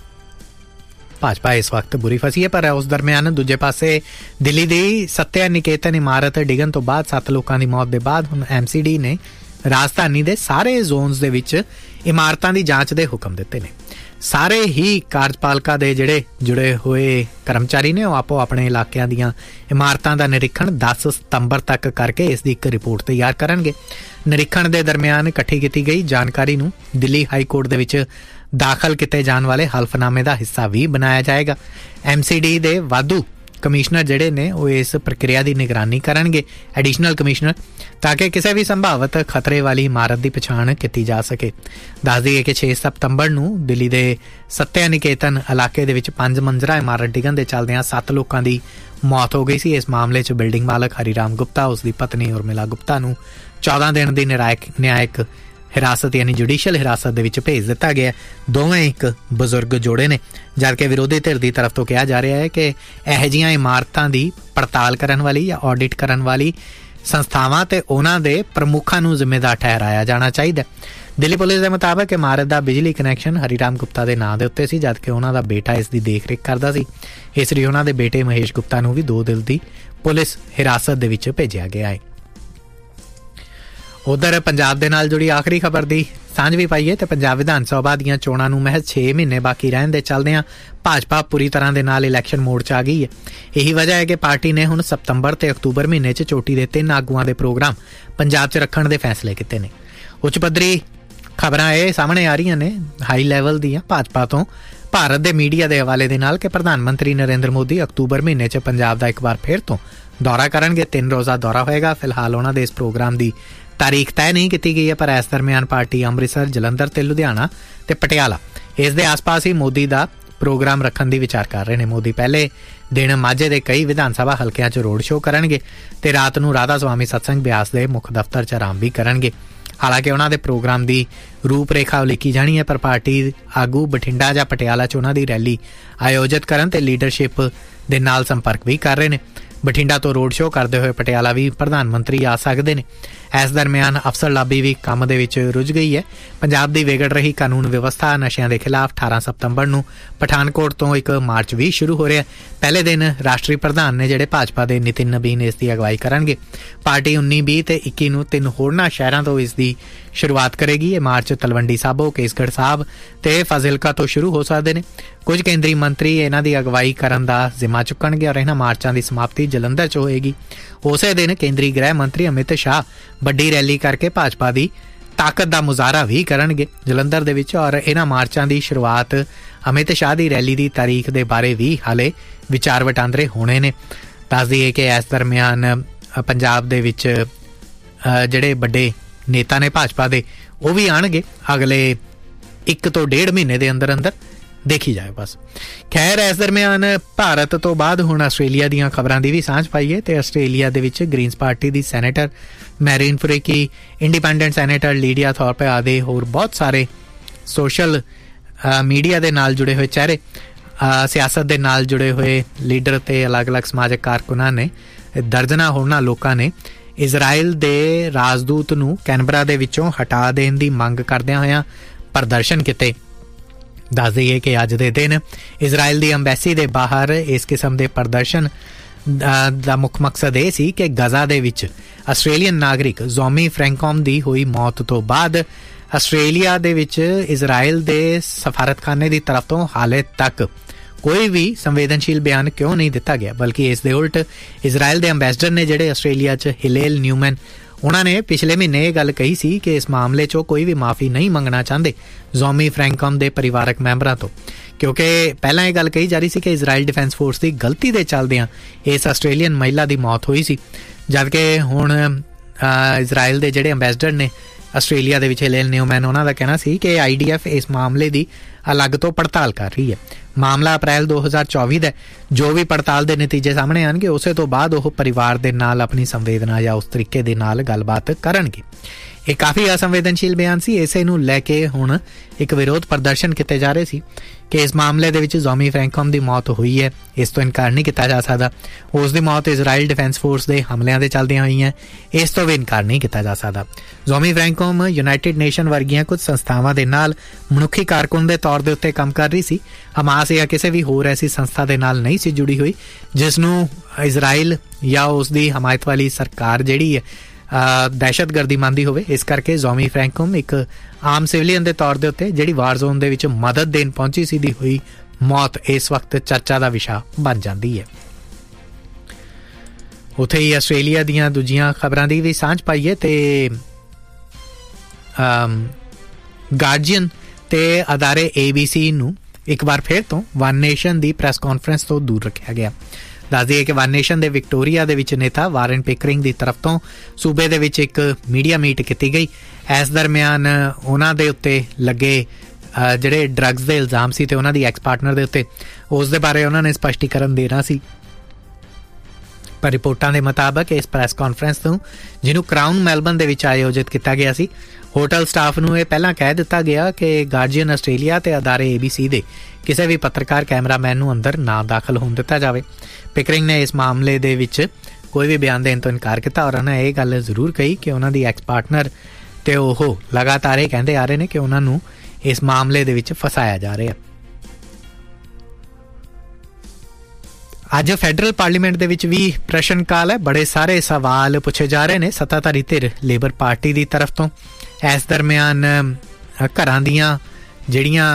Speaker 1: ਭਾਜਪਾ ਇਸ ਵਕਤ ਬੁਰੀ ਫਸੀ ਹੈ ਪਰ ਉਸ ਦਰਮਿਆਨ ਦੂਜੇ ਪਾਸੇ ਦਿੱਲੀ ਦੀ ਸੱਤਿਆ ਨਿਕੇਤਨ ਇਮਾਰਤ ਡਿੱਗਣ ਤੋਂ ਬਾਅਦ ਸੱਤ ਲੋਕਾਂ ਦੀ ਮੌਤ ਦੇ ਬਾਅਦ ਹੁਣ ਐਮ ਸੀ ਡੀ ਨੇ ਰਾਜਧਾਨੀ ਦੇ ਸਾਰੇ ਜ਼ੋਨਸ ਦੇ ਵਿੱਚ ਇਮਾਰਤਾਂ ਦੀ ਜਾਂਚ ਦੇ ਹੁਕਮ ਦਿੱਤੇ ਨੇ। ਸਾਰੇ ਹੀ ਕਾਰਜਪਾਲਿਕਾ ਦੇ ਜਿਹੜੇ ਜੁੜੇ ਹੋਏ ਕਰਮਚਾਰੀ ਨੇ ਉਹ ਆਪੋ ਆਪਣੇ ਇਲਾਕਿਆਂ ਦੀਆਂ ਇਮਾਰਤਾਂ ਦਾ ਨਿਰੀਖਣ ਦਸ ਸਤੰਬਰ ਤੱਕ ਕਰਕੇ ਇਸ ਦੀ ਇੱਕ ਰਿਪੋਰਟ ਤਿਆਰ ਕਰਨਗੇ। ਨਿਰੀਖਣ ਦੇ ਦਰਮਿਆਨ ਇਕੱਠੀ ਕੀਤੀ ਗਈ ਜਾਣਕਾਰੀ ਨੂੰ ਦਿੱਲੀ ਹਾਈ ਕੋਰਟ ਦੇ ਵਿੱਚ ਦਾਖਲ ਕੀਤੇ ਜਾਣ ਵਾਲੇ ਹਲਫਨਾਮੇ ਦਾ ਹਿੱਸਾ ਵੀ ਬਣਾਇਆ ਜਾਏਗਾ। ਐਮ ਸੀ ਡੀ ਦੇ ਵਾਧੂ ਕਮਿਸ਼ਨਰ ਜਿਹੜੇ ਨੇ ਉਹ ਇਸ ਪ੍ਰਕਿਰਿਆ ਦੀ ਨਿਗਰਾਨੀ ਕਰਨਗੇ, ਐਡੀਸ਼ਨਲ ਕਮਿਸ਼ਨਰ, ਤਾਂ ਕਿ ਕਿਸੇ ਵੀ ਸੰਭਾਵਿਤ ਖਤਰੇ ਵਾਲੀ ਇਮਾਰਤ ਦੀ ਪਛਾਣ ਕੀਤੀ ਜਾ ਸਕੇ। ਦੱਸ ਦਈਏ ਕਿ ਛੇ ਸਤੰਬਰ ਨੂੰ ਦਿੱਲੀ ਦੇ ਸੱਤਿਆ ਨਿਕੇਤਨ ਇਲਾਕੇ ਦੇ ਵਿੱਚ ਪੰਜ ਮੰਜ਼ਲਾ ਇਮਾਰਤ ਡਿੱਗਣ ਦੇ ਚੱਲਦਿਆਂ ਸੱਤ ਲੋਕਾਂ ਦੀ ਮੌਤ ਹੋ ਗਈ ਸੀ। ਇਸ ਮਾਮਲੇ 'ਚ ਬਿਲਡਿੰਗ ਮਾਲਕ ਹਰੀਰਾਮ ਗੁਪਤਾ, ਉਸ ਦੀ ਪਤਨੀ ਉਰਮਿਲਾ ਗੁਪਤਾ ਨੂੰ ਚੌਦਾਂ ਦਿਨ ਦੀ ਨਿਆਇਕ ਨਿਆਇਕ हिरासत यानी जुडिशियल हिरासत दे विच भेज दिता गया। दोवें एक बजुर्ग जोड़े ने, जबकि विरोधी धिर की तरफ तो कहा जा रहा है कि इहो जिहियां इमारतां दी पड़ताल करन वाली या ऑडिट करन वाली संस्थावां ते उन्हां दे प्रमुखां नूं जिम्मेदार ठहराया जाना चाहिए। दिल्ली पुलिस के मुताबिक इमारत का बिजली कनैक्शन हरीराम गुप्ता के नाम के उत्ते सी, जबकि उन्हां दा बेटा इसकी देख रेख करता सी। इसलिए उन्हां दे बेटे महेश गुप्ता नूं भी दो दिल की पुलिस हिरासत दे विच भेजिया गया है। उधर पंजाब दे नाल जुड़ी आखिरी खबर की सांझ भी पाईए तो पंजाब विधान सभा दीआं चोणां नूं महज छे महीने बाकी रहन दे चलदिआं भाजपा पूरी तरह दे नाल इलैक्शन मोड च आ गई है। यही वजह है कि पार्टी ने हुण सितंबर ते अक्तूबर महीने च चोटी दे तीन आगूआं दे प्रोग्राम पंजाब च रखण दे फैसले कीते ने। उच्च पद्धरी खबरां ये सामने आ रही ने हाई लैवल दीआं भाजपा तो भारत दे मीडिया के हवाले दे नाल कि प्रधानमंत्री नरेंद्र मोदी अक्तूबर महीने च पंजाब दा एक बार फिर तो दौरा करनगे। तीन रोज़ा दौरा होएगा। फिलहाल उन्हां दे इस प्रोग्राम की तारीख तय नहीं की गई है, पर इस दरम्यान पार्टी अमृतसर, जलंधर ते लुधियाना ते पटियाला इस दे आस पास ही मोदी का प्रोग्राम रखने की विचार कर रहे हैं। मोदी पहले दिन माझे के कई विधान सभा हल्कियां च रोड शो करनगे ते रात नूं राधा स्वामी सत्संग ब्यास के मुख दफ्तर च आराम भी करनगे। हालांकि उन्होंने प्रोग्राम की रूपरेखा उलीकी जानी है, पर पार्टी आगू बठिंडा या पटियाला च उन्हों की रैली आयोजित करन ते लीडरशिप दे नाल संपर्क भी कर रहे हैं। बठिंडा तो रोड शो करते हुए पटियाला भी प्रधानमंत्री आ सकते हैं। इस दरम्यान अफसर लाबी भी काम दे विच रुझ गई है। पंजाब की विगड़ रही कानून व्यवस्था नशियां के खिलाफ अठारह सितंबर नूं पठानकोट तो एक मार्च भी शुरू हो रहा है। पहले दिन राष्ट्रीय प्रधान ने जिहड़े भाजपा के नितिन नबीन इसकी अगवाई करनगे। पार्टी उन्नी भी ते इक्की नूं तीन होरनां शहरां तो इसकी शुरुआत करेगी। ये मार्च तलवंडी साबो, केसगढ़ साहब ते फाजिलका तो शुरू हो सकते हैं। कुछ केंद्रीय मंत्री इन्हां दी अगवाई करन दा जिम्मा चुकणगे और इन्हां मार्चां की समाप्ति जलंधर च होएगी। उस दिन केंद्रीय गृह मंत्री अमित शाह बड़ी रैली करके भाजपा की ताकत का मुजाहरा भी करनगे जलंधर दे विच। और इन्हां मार्चां की शुरुआत अमित शाह की रैली की तारीख के बारे भी हाले विचार वटांदरे होने ने। दस दईए कि इस दरम्यान पंजाब दे विच जिहड़े बड़े नेता ने भाजपा दे वो भी आणगे अगले एक तो डेढ़ महीने के अंदर अंदर, देखी जाए बस। खैर इस दरम्यान भारत तो बाद हुण आस्ट्रेलिया दीआं खबरां दी भी सांझ पाईए तो आस्ट्रेलिया दे विच ग्रीनस पार्टी की senator marine फुरेकी, independent senator Lydia Thorpe आदि होर बहुत सारे सोशल आ, मीडिया के नाल जुड़े हुए चेहरे, आ, सियासत के नाल जुड़े हुए लीडर ते अलग अलग समाजिक कारकुनां ने दर्जना होरनां लोकां ने इजराइल दे राजदूत नूं कैनबरा दे विचों हटा देण दी मंग करदिआं होइआं प्रदर्शन कीते। दस दईए कि अज दे दिन इजराइल की अंबैसी के बाहर इस किस्म के प्रदर्शन का मुख मकसद यह सी कि गजा दे विच आस्ट्रेलियन नागरिक जोमी फ्रैंकॉम की हुई मौत तो बाद आस्ट्रेलिया दे विच इजराइल के सफारतखाने की तरफ तो हाले तक कोई भी संवेदनशील बयान क्यों नहीं दिता गया, बल्कि इस दे उल्ट इजराइल के अंबैसडर ने जिहड़े आस्ट्रेलिया च हिलेल न्यूमैन उन्होंने पिछले महीने गल कही सी कि इस मामले चो कोई भी माफ़ी नहीं मंगना चाहते जोमी फ्रैंकॉम के परिवारक मैंबरों तो, क्योंकि पहला यह गल कही जा रही सी कि इजराइल डिफेंस फोर्स की गलती के चलदिआं इस आस्ट्रेलियन महिला की मौत हुई सी। जबकि हुण इजराइल के जिहड़े अंबैसडर ने आस्ट्रेलिया के विच हिलेल न्यूमैन उन्हों का कहना सी कि आई डी एफ इस मामले की अलग तो पड़ताल कर रही है। मामला अप्रैल दो हज़ार चौबी का, जो भी पड़ताल के नतीजे सामने आएंगे उस तो बाद वह परिवार के नाल अपनी संवेदना या उस तरीके के नाल गलबात करनगे। ये काफ़ी असंवेदनशील बयान सी। इसे नूं लैके हुण एक विरोध प्रदर्शन किए जा रहे सी कि इस मामले दे विच जोमी फ्रैंकॉम की मौत हुई है, इस तो इनकार नहीं किया जा सकता। उसकी मौत इजराइल डिफेंस फोर्स के हमलों के चलदियां हुई है, इस तो भी इनकार नहीं किया जा सकता। जोमी फ्रैंकॉम यूनाइटेड नेशन वर्गियां कुछ संस्थावां दे नाल मनुखी कारकुन के तौर के उत्ते काम कर रही सी। हमास या किसी भी होर ऐसी संस्था के नाल नहीं सी जुड़ी हुई जिसनों इजराइल या उसकी हमायत वाली सरकार जिहड़ी है दहशतगर्दी मानदी होवे। इस करके जोमी फ्रैंकॉम एक आम सिविलियन के तौर के उत्ते जिहड़ी वार जोन दे विच मदद देन पहुंची सी दी हुई मौत इस वक्त चर्चा का विषय बन जाती है। उत्थे ही आस्ट्रेलिया दीआं दूजियां खबरां दी भी सांझ पाईए ते गार्जियन ते अदारे ए बी सी नूं एक बार फिर तो वन नेशन की प्रैस कॉन्फ्रेंस तो दूर रखा गया। दस दिए कि वन नेशन के विक्टोरिया दे विच नेता वारन पिकरिंग की तरफ तो सूबे दे विच एक मीडिया मीट की गई। इस दरम्यान उन्हां दे उत्ते लगे जिहड़े ड्रग्स के इल्जाम सी ते उन्हां दी एक्स पार्टनर दे उत्ते उस दे बारे उन्हां ने स्पष्टीकरण देना सी। ਪਰ ਰਿਪੋਰਟਾਂ ਦੇ ਮੁਤਾਬਕ ਇਸ ਪ੍ਰੈਸ ਕਾਨਫਰੰਸ ਨੂੰ, ਜਿਹਨੂੰ ਕਰਾਊਨ ਮੈਲਬਨ ਦੇ ਵਿੱਚ ਆਯੋਜਿਤ ਕੀਤਾ ਗਿਆ ਸੀ, ਹੋਟਲ ਸਟਾਫ ਨੂੰ ਇਹ ਪਹਿਲਾਂ ਕਹਿ ਦਿੱਤਾ ਗਿਆ ਕਿ ਗਾਰਡੀਅਨ ਆਸਟ੍ਰੇਲੀਆ ਤੇ ਅਦਾਰੇ ਏ ਬੀ ਸੀ ਦੇ ਕਿਸੇ ਵੀ ਪੱਤਰਕਾਰ ਕੈਮਰਾਮੈਨ ਨੂੰ ਅੰਦਰ ਨਾ ਦਾਖਲ ਹੋਣ ਦਿੱਤਾ ਜਾਵੇ। ਪਿਕਰਿੰਗ ਨੇ ਇਸ ਮਾਮਲੇ ਦੇ ਵਿੱਚ ਕੋਈ ਵੀ ਬਿਆਨ ਦੇਣ ਤੋਂ ਇਨਕਾਰ ਕੀਤਾ ਔਰ ਉਹਨਾਂ ਇਹ ਗੱਲ ਜ਼ਰੂਰ ਕਹੀ ਕਿ ਉਹਨਾਂ ਦੀ ਐਕਸ ਪਾਰਟਨਰ ਤੇ ਉਹ ਲਗਾਤਾਰ ਇਹ ਕਹਿੰਦੇ ਆ ਰਹੇ ਨੇ ਕਿ ਉਹਨਾਂ ਨੂੰ ਇਸ ਮਾਮਲੇ ਦੇ ਵਿੱਚ ਫਸਾਇਆ ਜਾ ਰਿਹਾ। ਅੱਜ ਫੈਡਰਲ ਪਾਰਲੀਮੈਂਟ ਦੇ ਵਿੱਚ ਵੀ ਪ੍ਰਸ਼ਨ ਕਾਲ ਹੈ। ਬੜੇ ਸਾਰੇ ਸਵਾਲ ਪੁੱਛੇ ਜਾ ਰਹੇ ਨੇ ਸੱਤਾਧਾਰੀ ਧਿਰ ਲੇਬਰ ਪਾਰਟੀ ਦੀ ਤਰਫ ਤੋਂ। ਇਸ ਦਰਮਿਆਨ ਘਰਾਂ ਦੀਆਂ ਜਿਹੜੀਆਂ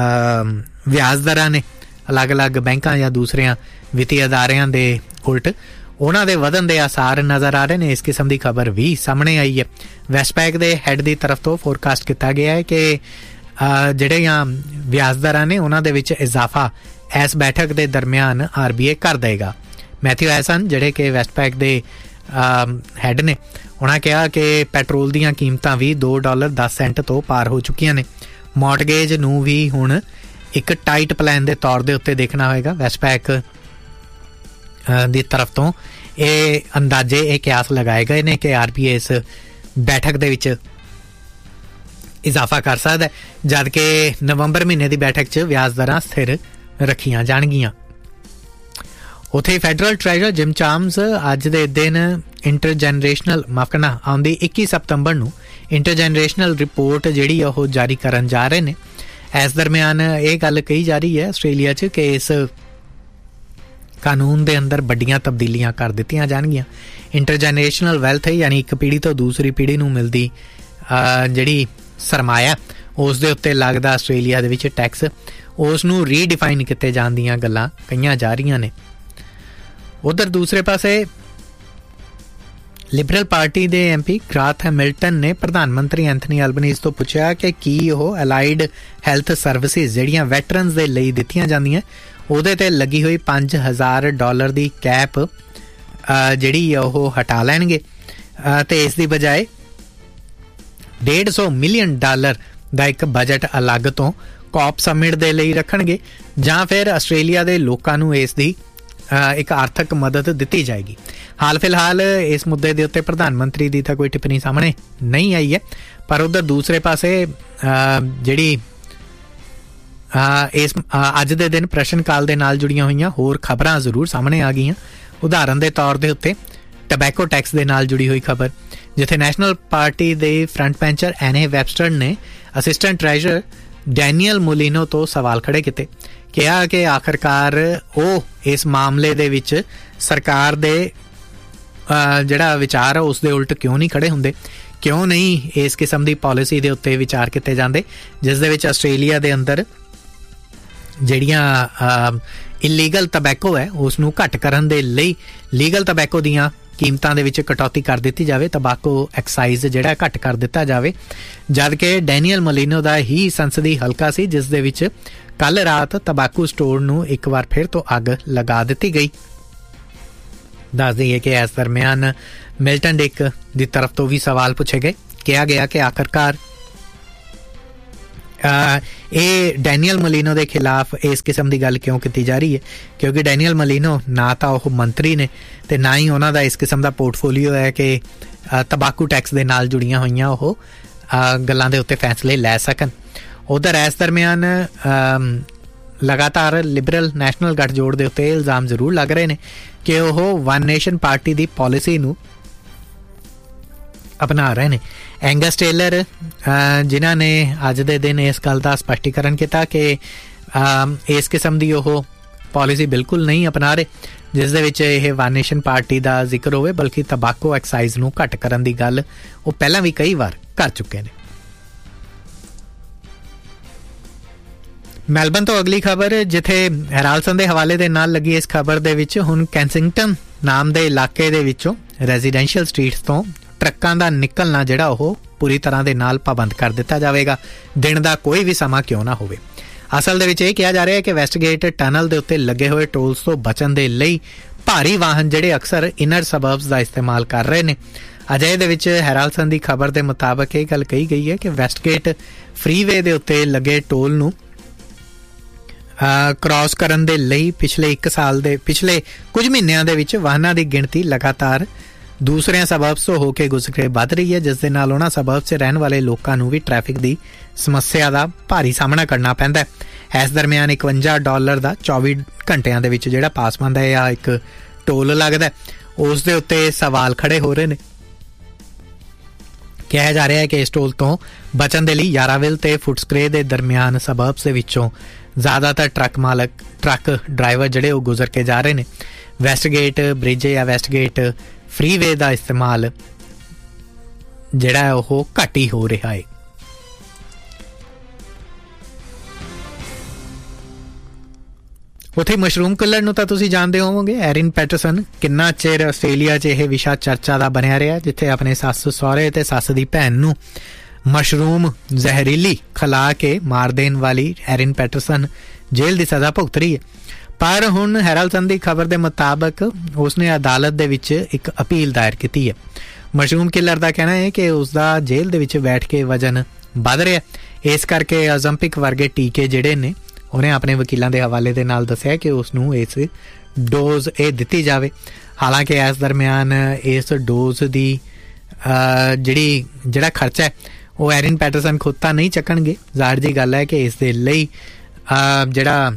Speaker 1: ਵਿਆਜ ਦਰਾਂ ਨੇ ਅਲੱਗ-ਅਲੱਗ ਬੈਂਕਾਂ ਜਾਂ ਦੂਸਰਿਆਂ ਵਿੱਤੀ ਅਦਾਰਿਆਂ ਦੇ ਉਲਟ ਉਹਨਾਂ ਦੇ ਵਧਣ ਦੇ ਆਸਾਰ ਨਜ਼ਰ ਆ ਰਹੇ ਨੇ। ਇਸ ਕਿਸਮ ਦੀ ਖਬਰ ਵੀ ਸਾਹਮਣੇ ਆਈ ਹੈ। ਵੈਸਟਪੈਕ ਦੇ ਹੈੱਡ ਦੀ ਤਰਫ ਤੋਂ ਫੋਰਕਾਸਟ ਕੀਤਾ ਗਿਆ ਹੈ ਕਿ ਜਿਹੜੀਆਂ ਵਿਆਜ ਦਰਾਂ ਨੇ ਉਹਨਾਂ ਦੇ ਵਿੱਚ ਇਜ਼ਾਫਾ ਇਸ ਬੈਠਕ ਦੇ ਦਰਮਿਆਨ ਆਰ ਬੀ ਆਈ ਕਰ ਦੇਗਾ। ਮੈਥਿਊ ਐਸਨ ਜਿਹੜੇ ਕਿ ਵੈਸਟਪੈਕ ਦੇ ਹੈੱਡ ਨੇ, ਉਹਨਾਂ ਕਿਹਾ ਕਿ ਪੈਟਰੋਲ ਦੀਆਂ ਕੀਮਤਾਂ ਵੀ ਦੋ ਡਾਲਰ ਦਸ ਸੈਂਟ ਤੋਂ ਪਾਰ ਹੋ ਚੁੱਕੀਆਂ ਨੇ। ਮੌਰਟਗੇਜ ਨੂੰ ਵੀ ਹੁਣ ਇੱਕ ਟਾਈਟ ਪਲਾਨ ਦੇ ਤੌਰ ਦੇ ਉੱਤੇ ਦੇਖਣਾ ਹੋਏਗਾ। ਵੈਸਟਪੈਕ ਦੀ ਤਰਫ ਤੋਂ ਇਹ ਅੰਦਾਜ਼ੇ ਇਹ ਕਿਆਸ ਲਗਾਏ ਗਏ ਨੇ ਕਿ ਆਰ ਬੀ ਆਈ ਇਸ ਬੈਠਕ ਦੇ ਵਿੱਚ ਇਜ਼ਾਫਾ ਕਰ ਸਕਦਾ ਹੈ, ਜਦ ਕਿ ਨਵੰਬਰ ਮਹੀਨੇ ਦੀ ਬੈਠਕ 'ਚ ਵਿਆਜ ਦਰਾਂ ਸਥਿਰ ਰੱਖੀਆਂ ਜਾਣਗੀਆਂ। ਉੱਥੇ ਫੈਡਰਲ ਟ੍ਰੈਜਰਰ ਜਿਮ ਚਾਮਸ ਅੱਜ ਦੇ ਦਿਨ ਇੰਟਰਜਨਰੇਸ਼ਨਲ ਮਾਫ ਕਰਨਾ ਆਉਂਦੀ ਇੱਕੀ ਸਤੰਬਰ ਨੂੰ ਇੰਟਰਜਨਰੇਸ਼ਨਲ ਰਿਪੋਰਟ ਜਿਹੜੀ ਉਹ ਜਾਰੀ ਕਰਨ ਜਾ ਰਹੇ ਨੇ। ਇਸ ਦਰਮਿਆਨ ਇਹ ਗੱਲ ਕਹੀ ਜਾ ਰਹੀ ਹੈ ਆਸਟ੍ਰੇਲੀਆ 'ਚ ਕਿ ਇਸ ਕਾਨੂੰਨ ਦੇ ਅੰਦਰ ਵੱਡੀਆਂ ਤਬਦੀਲੀਆਂ ਕਰ ਦਿੱਤੀਆਂ ਜਾਣਗੀਆਂ। ਇੰਟਰਜਨਰੇਸ਼ਨਲ ਵੈਲਥ ਯਾਨੀ ਇੱਕ ਪੀੜ੍ਹੀ ਤੋਂ ਦੂਸਰੀ ਪੀੜ੍ਹੀ ਨੂੰ ਮਿਲਦੀ ਜਿਹੜੀ ਸਰਮਾਇਆ ਉਸ ਦੇ ਉੱਤੇ ਲੱਗਦਾ ਆਸਟ੍ਰੇਲੀਆ ਦੇ ਵਿੱਚ ਟੈਕਸ, ਉਸ ਨੂੰ ਰੀਡਿਫਾਈਨ ਕੀਤੇ ਜਾਣ ਦੀਆਂ ਗੱਲਾਂ ਕਹੀਆਂ ਜਾ ਰਹੀਆਂ ਨੇ। ਉਧਰ ਦੂਸਰੇ ਪਾਸੇ ਲਿਬਰਲ ਪਾਰਟੀ ਦੇ ਐਮ ਪੀ ਗ੍ਰਾਥ ਹੈਮਿਲਟਨ ਨੇ ਪ੍ਰਧਾਨ ਮੰਤਰੀ ਐਂਥਨੀ ਐਲਬਨੀਜ਼ ਤੋਂ ਪੁੱਛਿਆ ਕਿ ਕੀ ਉਹ ਅਲਾਈਡ ਹੈਲਥ ਸਰਵਿਸਿਜ਼ ਜਿਹੜੀਆਂ ਵੈਟਰਨਸ ਦੇ ਲਈ ਦਿੱਤੀਆਂ ਜਾਂਦੀਆਂ ਉਹਦੇ ਤੇ ਲੱਗੀ ਹੋਈ ਪੰਜ ਹਜ਼ਾਰ ਡਾਲਰ ਦੀ ਕੈਪ ਜਿਹੜੀ ਉਹ ਹਟਾ ਲੈਣਗੇ ਤੇ ਇਸ ਦੀ ਬਜਾਏ ਡੇਢ ਸੌ ਮਿਲੀਅਨ ਡਾਲਰ ਦਾ ਇੱਕ ਬਜਟ ਅਲੱਗ ਤੋਂ ਕੌਪ ਸਮਿਟ ਦੇ ਲਈ ਰੱਖਣਗੇ, ਜਾਂ ਫਿਰ ਆਸਟ੍ਰੇਲੀਆ ਦੇ ਲੋਕਾਂ ਨੂੰ ਇਸ ਦੀ ਇੱਕ ਆਰਥਿਕ ਮਦਦ ਦਿੱਤੀ ਜਾਏਗੀ। ਹਾਲ ਫਿਲਹਾਲ ਇਸ ਮੁੱਦੇ ਦੇ ਉੱਤੇ ਪ੍ਰਧਾਨ ਮੰਤਰੀ ਦੀ ਤਾਂ ਕੋਈ ਟਿੱਪਣੀ ਸਾਹਮਣੇ ਨਹੀਂ ਆਈ ਹੈ, ਪਰ ਉਧਰ ਦੂਸਰੇ ਪਾਸੇ ਜਿਹੜੀ ਇਸ ਅੱਜ ਦੇ ਦਿਨ ਪ੍ਰਸ਼ਨ ਕਾਲ ਦੇ ਨਾਲ ਜੁੜੀਆਂ ਹੋਈਆਂ ਹੋਰ ਖਬਰਾਂ ਜ਼ਰੂਰ ਸਾਹਮਣੇ ਆ ਗਈਆਂ। ਉਦਾਹਰਨ ਦੇ ਤੌਰ ਦੇ ਉੱਤੇ ਟਬੈਕੋ ਟੈਕਸ ਦੇ ਨਾਲ ਜੁੜੀ ਹੋਈ ਖਬਰ, ਜਿੱਥੇ ਨੈਸ਼ਨਲ ਪਾਰਟੀ ਦੇ ਫਰੰਟ ਬੈਂਚਰ ਐਨੇ ਵੈਬਸਟਰ ਨੇ ਅਸਿਸਟੈਂਟ ਟ੍ਰੈਜਰਰ ਡੈਨੀਅਲ ਮੋਲੀਨੋ ਤੋਂ ਸਵਾਲ ਖੜੇ ਕੀਤੇ। ਕਿਹਾ ਕਿ ਆਖਰਕਾਰ ਉਹ ਇਸ ਮਾਮਲੇ ਦੇ ਵਿੱਚ ਸਰਕਾਰ ਦੇ ਜਿਹੜਾ ਵਿਚਾਰ ਹੈ ਉਸ ਦੇ ਉਲਟ ਕਿਉਂ ਨਹੀਂ ਖੜੇ ਹੁੰਦੇ, ਕਿਉਂ ਨਹੀਂ ਇਸ ਕਿਸਮ ਦੀ ਪਾਲਿਸੀ ਦੇ ਉੱਤੇ ਵਿਚਾਰ ਕੀਤੇ ਜਾਂਦੇ ਜਿਸ ਦੇ ਵਿੱਚ ਆਸਟ੍ਰੇਲੀਆ ਦੇ ਅੰਦਰ ਜਿਹੜੀਆਂ ਇਲੀਗਲ ਤਬੈਕੋ ਹੈ ਉਸ ਨੂੰ ਘੱਟ ਕਰਨ ਦੇ ਲਈ ਲੀਗਲ ਤਬੈਕੋ ਦੀਆਂ ਕੀਮਤਾਂ ਦੇ ਵਿੱਚ ਕਟੌਤੀ ਕਰ ਦਿੱਤੀ ਜਾਵੇ, ਤੰਬਾਕੂ ਐਕਸਾਈਜ਼ ਜਿਹੜਾ ਘੱਟ ਕਰ ਦਿੱਤਾ ਜਾਵੇ। ਜਦ ਕਿ ਡੈਨੀਅਲ ਮੋਲੀਨੋ ਦਾ ਹੀ ਸੰਸਦੀ ਹਲਕਾ ਸੀ ਜਿਸ ਦੇ ਵਿੱਚ ਕੱਲ ਰਾਤ ਤੰਬਾਕੂ ਸਟੋਰ ਨੂੰ ਇੱਕ ਵਾਰ ਫਿਰ ਤੋਂ ਅੱਗ ਲਗਾ ਦਿੱਤੀ ਗਈ। ਦੱਸ ਦਈਏ ਕਿ ਇਸ ਦਰਮਿਆਨ ਮਿਲਟਨ ਡਿਕ ਦੀ ਤਰਫ ਤੋਂ ਵੀ ਸਵਾਲ ਪੁੱਛੇ ਗਏ। ਕਿਹਾ ਗਿਆ ਕਿ ਆਖਰਕਾਰ ਇਹ ਡੈਨੀਅਲ ਮੋਲੀਨੋ ਦੇ ਖਿਲਾਫ ਇਸ ਕਿਸਮ ਦੀ ਗੱਲ ਕਿਉਂ ਕੀਤੀ ਜਾ ਰਹੀ ਹੈ, ਕਿਉਂਕਿ ਡੈਨੀਅਲ ਮੋਲੀਨੋ ਨਾ ਤਾਂ ਉਹ ਮੰਤਰੀ ਨੇ ਤੇ ਨਾ ਹੀ ਉਹਨਾਂ ਦਾ ਇਸ ਕਿਸਮ ਦਾ ਪੋਰਟਫੋਲੀਓ ਹੈ ਕਿ ਤੰਬਾਕੂ ਟੈਕਸ ਦੇ ਨਾਲ ਜੁੜੀਆਂ ਹੋਈਆਂ ਉਹ ਗੱਲਾਂ ਦੇ ਉੱਤੇ ਫੈਸਲੇ ਲੈ ਸਕਣ। ਉਧਰ ਇਸ ਦਰਮਿਆਨ ਲਗਾਤਾਰ ਲਿਬਰਲ ਨੈਸ਼ਨਲ ਗੱਠਜੋੜ ਦੇ ਉੱਤੇ ਇਲਜ਼ਾਮ ਜ਼ਰੂਰ ਲੱਗ ਰਹੇ ਨੇ ਕਿ ਉਹ ਵਨ ਨੇਸ਼ਨ ਪਾਰਟੀ ਦੀ ਪਾਲਿਸੀ ਨੂੰ ਅਪਣਾ ਰਹੇ ਨੇ। ਐਂਗਸ ਟੇਲਰ ਜਿਨ੍ਹਾਂ ਨੇ ਅੱਜ ਦੇ ਦਿਨ ਇਸ ਗੱਲ ਦਾ ਸਪਸ਼ਟੀਕਰਨ ਕੀਤਾ ਕਿ ਇਸ ਕਿਸਮ ਦੀ ਉਹ ਪਾਲਿਸੀ ਬਿਲਕੁਲ ਨਹੀਂ ਅਪਣਾ ਰਹੇ ਜਿਸ ਦੇ ਵਿੱਚ ਇਹ ਵਨ ਨੇਸ਼ਨ ਪਾਰਟੀ ਦਾ ਜ਼ਿਕਰ ਹੋਵੇ, ਬਲਕਿ ਤੰਬਾਕੂ ਐਕਸਾਈਜ਼ ਨੂੰ ਘੱਟ ਕਰਨ ਦੀ ਗੱਲ ਉਹ ਪਹਿਲਾਂ ਵੀ ਕਈ ਵਾਰ ਕਰ ਚੁੱਕੇ ਨੇ। ਮੈਲਬਨ ਤੋਂ ਅਗਲੀ ਖਬਰ, ਜਿੱਥੇ ਹੈਰਾਲਸਨ ਦੇ ਹਵਾਲੇ ਦੇ ਨਾਲ ਲੱਗੀ ਇਸ ਖਬਰ ਦੇ ਵਿੱਚ ਹੁਣ ਕੈਂਸਿੰਗਟਨ ਨਾਮ ਦੇ ਇਲਾਕੇ ਦੇ ਵਿੱਚੋਂ ਰੈਜ਼ੀਡੈਂਸ਼ੀਅਲ ਸਟਰੀਟਸ ਤੋਂ ਟਰੱਕਾਂ ਦਾ ਨਿਕਲਣਾ ਜਿਹੜਾ ਉਹ ਪੂਰੀ ਤਰ੍ਹਾਂ ਦੇ ਨਾਲ ਪਾਬੰਦ ਕਰ ਦਿੱਤਾ ਜਾਵੇਗਾ, ਦਿਨ ਦਾ ਕੋਈ ਵੀ ਸਮਾਂ ਕਿਉਂ ਨਾ ਹੋਵੇ। ਅਸਲ ਦੇ ਵਿੱਚ ਇਹ ਕਿਹਾ ਜਾ ਰਿਹਾ ਹੈ ਕਿ ਵੈਸਟਗੇਟ ਟਨਲ ਦੇ ਉੱਤੇ ਲੱਗੇ ਹੋਏ ਟੋਲਸ ਤੋਂ ਬਚਣ ਦੇ ਲਈ ਭਾਰੀ ਵਾਹਨ ਜਿਹੜੇ ਅਕਸਰ ਇਨਰ ਸਬਰਬਸ ਦਾ ਇਸਤੇਮਾਲ ਕਰ ਰਹੇ ਨੇ। ਅਜੇ ਦੇ ਵਿੱਚ ਹੈਰਾਲਸਨ ਦੀ ਖਬਰ ਦੇ ਮੁਤਾਬਕ ਇਹ ਗੱਲ ਕਹੀ ਗਈ ਹੈ ਕਿ ਵੈਸਟਗੇਟ ਫਰੀਵੇ ਦੇ ਉੱਤੇ ਲੱਗੇ ਟੋਲ ਨੂੰ ਕ੍ਰਾਸ ਕਰਨ ਦੇ ਲਈ ਪਿਛਲੇ ਇੱਕ ਸਾਲ ਦੇ ਪਿਛਲੇ ਕੁਝ ਮਹੀਨਿਆਂ ਦੇ ਵਿੱਚ ਵਾਹਨਾਂ ਦੀ ਗਿਣਤੀ ਲਗਾਤਾਰ ਦੂਸਰਿਆਂ ਸਬਬਸ ਤੋਂ ਹੋ ਕੇ ਗੁਜ਼ਰ ਕੇ ਵੱਧ ਰਹੀ ਹੈ, ਜਿਸ ਦੇ ਨਾਲ ਉਹਨਾਂ ਸਬਬਸ 'ਚ ਰਹਿਣ ਵਾਲੇ ਲੋਕਾਂ ਨੂੰ ਵੀ ਟ੍ਰੈਫਿਕ ਦੀ ਸਮੱਸਿਆ ਦਾ ਭਾਰੀ ਸਾਹਮਣਾ ਕਰਨਾ ਪੈਂਦਾ ਹੈ। ਇਸ ਦਰਮਿਆਨ ਇਕਵੰਜਾ ਡਾਲਰ ਦਾ ਚੌਵੀ ਘੰਟਿਆਂ ਦੇ ਵਿੱਚ ਜਿਹੜਾ ਪਾਸ ਬਣਦਾ ਹੈ ਜਾਂ ਇੱਕ ਟੋਲ ਲੱਗਦਾ, ਉਸ ਦੇ ਉੱਤੇ ਸਵਾਲ ਖੜੇ ਹੋ ਰਹੇ ਨੇ। ਕਿਹਾ ਜਾ ਰਿਹਾ ਹੈ ਕਿ ਇਸ ਟੋਲ ਤੋਂ ਬਚਣ ਦੇ ਲਈ ਯਾਰਾਵਿਲ ਤੇ ਫੁਟਸਕਰੇ ਦੇ ਦਰਮਿਆਨ ਸਬਬਸ ਦੇ ਵਿੱਚੋਂ ਜ਼ਿਆਦਾਤਰ ਟਰੱਕ ਮਾਲਕ ਟਰੱਕ ਡਰਾਈਵਰ ਜਿਹੜੇ ਉਹ ਗੁਜ਼ਰ ਕੇ ਜਾ ਰਹੇ ਨੇ। ਵੈਸਟਗੇਟ ਬ੍ਰਿਜ ਜਾਂ ਵੈਸਟਗੇਟ ਫ੍ਰੀਵੇ ਦਾ ਇਸਤੇਮਾਲ ਜਿਹੜਾ ਹੈ ਉਹ ਘੱਟ ਹੀ ਹੋ ਰਿਹਾ ਹੈ। ਉੱਥੇ ਮਸ਼ਰੂਮ ਕਿਲਰ ਨੂੰ ਤਾਂ ਤੁਸੀਂ ਜਾਣਦੇ ਹੋਵੋਗੇ। ਐਰਿਨ ਪੈਟਰਸਨ ਕਿੰਨਾ ਚਿਰ ਆਸਟ੍ਰੇਲੀਆ 'ਚ ਇਹ ਵਿਸ਼ਾ ਚਰਚਾ ਦਾ ਬਣਿਆ ਰਿਹਾ, ਜਿੱਥੇ ਆਪਣੇ ਸੱਸ ਸਹੁਰੇ ਤੇ ਸੱਸ ਦੀ ਭੈਣ ਨੂੰ ਮਸ਼ਰੂਮ ਜ਼ਹਿਰੀਲੀ ਖਿਲਾ ਕੇ ਮਾਰ ਦੇਣ ਵਾਲੀ ਐਰਿਨ ਪੈਟਰਸਨ ਜੇਲ੍ਹ ਦੀ ਸਜ਼ਾ ਭੁਗਤ ਰਹੀ ਹੈ। ਪਰ ਹੁਣ ਹੈਰਲਡ ਸਨ ਦੀ ਖਬਰ ਦੇ ਮੁਤਾਬਕ ਉਸਨੇ ਅਦਾਲਤ ਦੇ ਵਿੱਚ ਇੱਕ ਅਪੀਲ ਦਾਇਰ ਕੀਤੀ ਹੈ। ਮਸ਼ਰੂਮ ਕਿਲਰ ਦਾ ਕਹਿਣਾ ਹੈ ਕਿ ਉਸਦਾ ਜੇਲ੍ਹ ਦੇ ਵਿੱਚ ਬੈਠ ਕੇ ਵਜ਼ਨ ਵੱਧ ਰਿਹਾ, ਇਸ ਕਰਕੇ ਓਲੰਪਿਕ ਵਰਗੇ ਟੀਕੇ ਜਿਹੜੇ ਨੇ ਉਹਨੇ ਆਪਣੇ ਵਕੀਲਾਂ ਦੇ ਹਵਾਲੇ ਦੇ ਨਾਲ ਦੱਸਿਆ ਕਿ ਉਸ ਨੂੰ ਇਸ ਡੋਜ਼ ਇਹ ਦਿੱਤੀ ਜਾਵੇ। ਹਾਲਾਂਕਿ ਇਸ ਦਰਮਿਆਨ ਇਸ ਡੋਜ਼ ਦੀ ਜਿਹੜੀ ਜਿਹੜਾ ਖਰਚਾ ਹੈ ਉਹ ਐਰਿਨ ਪੈਟਰਸਨ ਖੁਦ ਤਾਂ ਨਹੀਂ ਚੱਕਣਗੇ। ਜ਼ਾਹਿਰ ਜੀ ਗੱਲ ਹੈ ਕਿ ਇਸ ਦੇ ਲਈ ਜਿਹੜਾ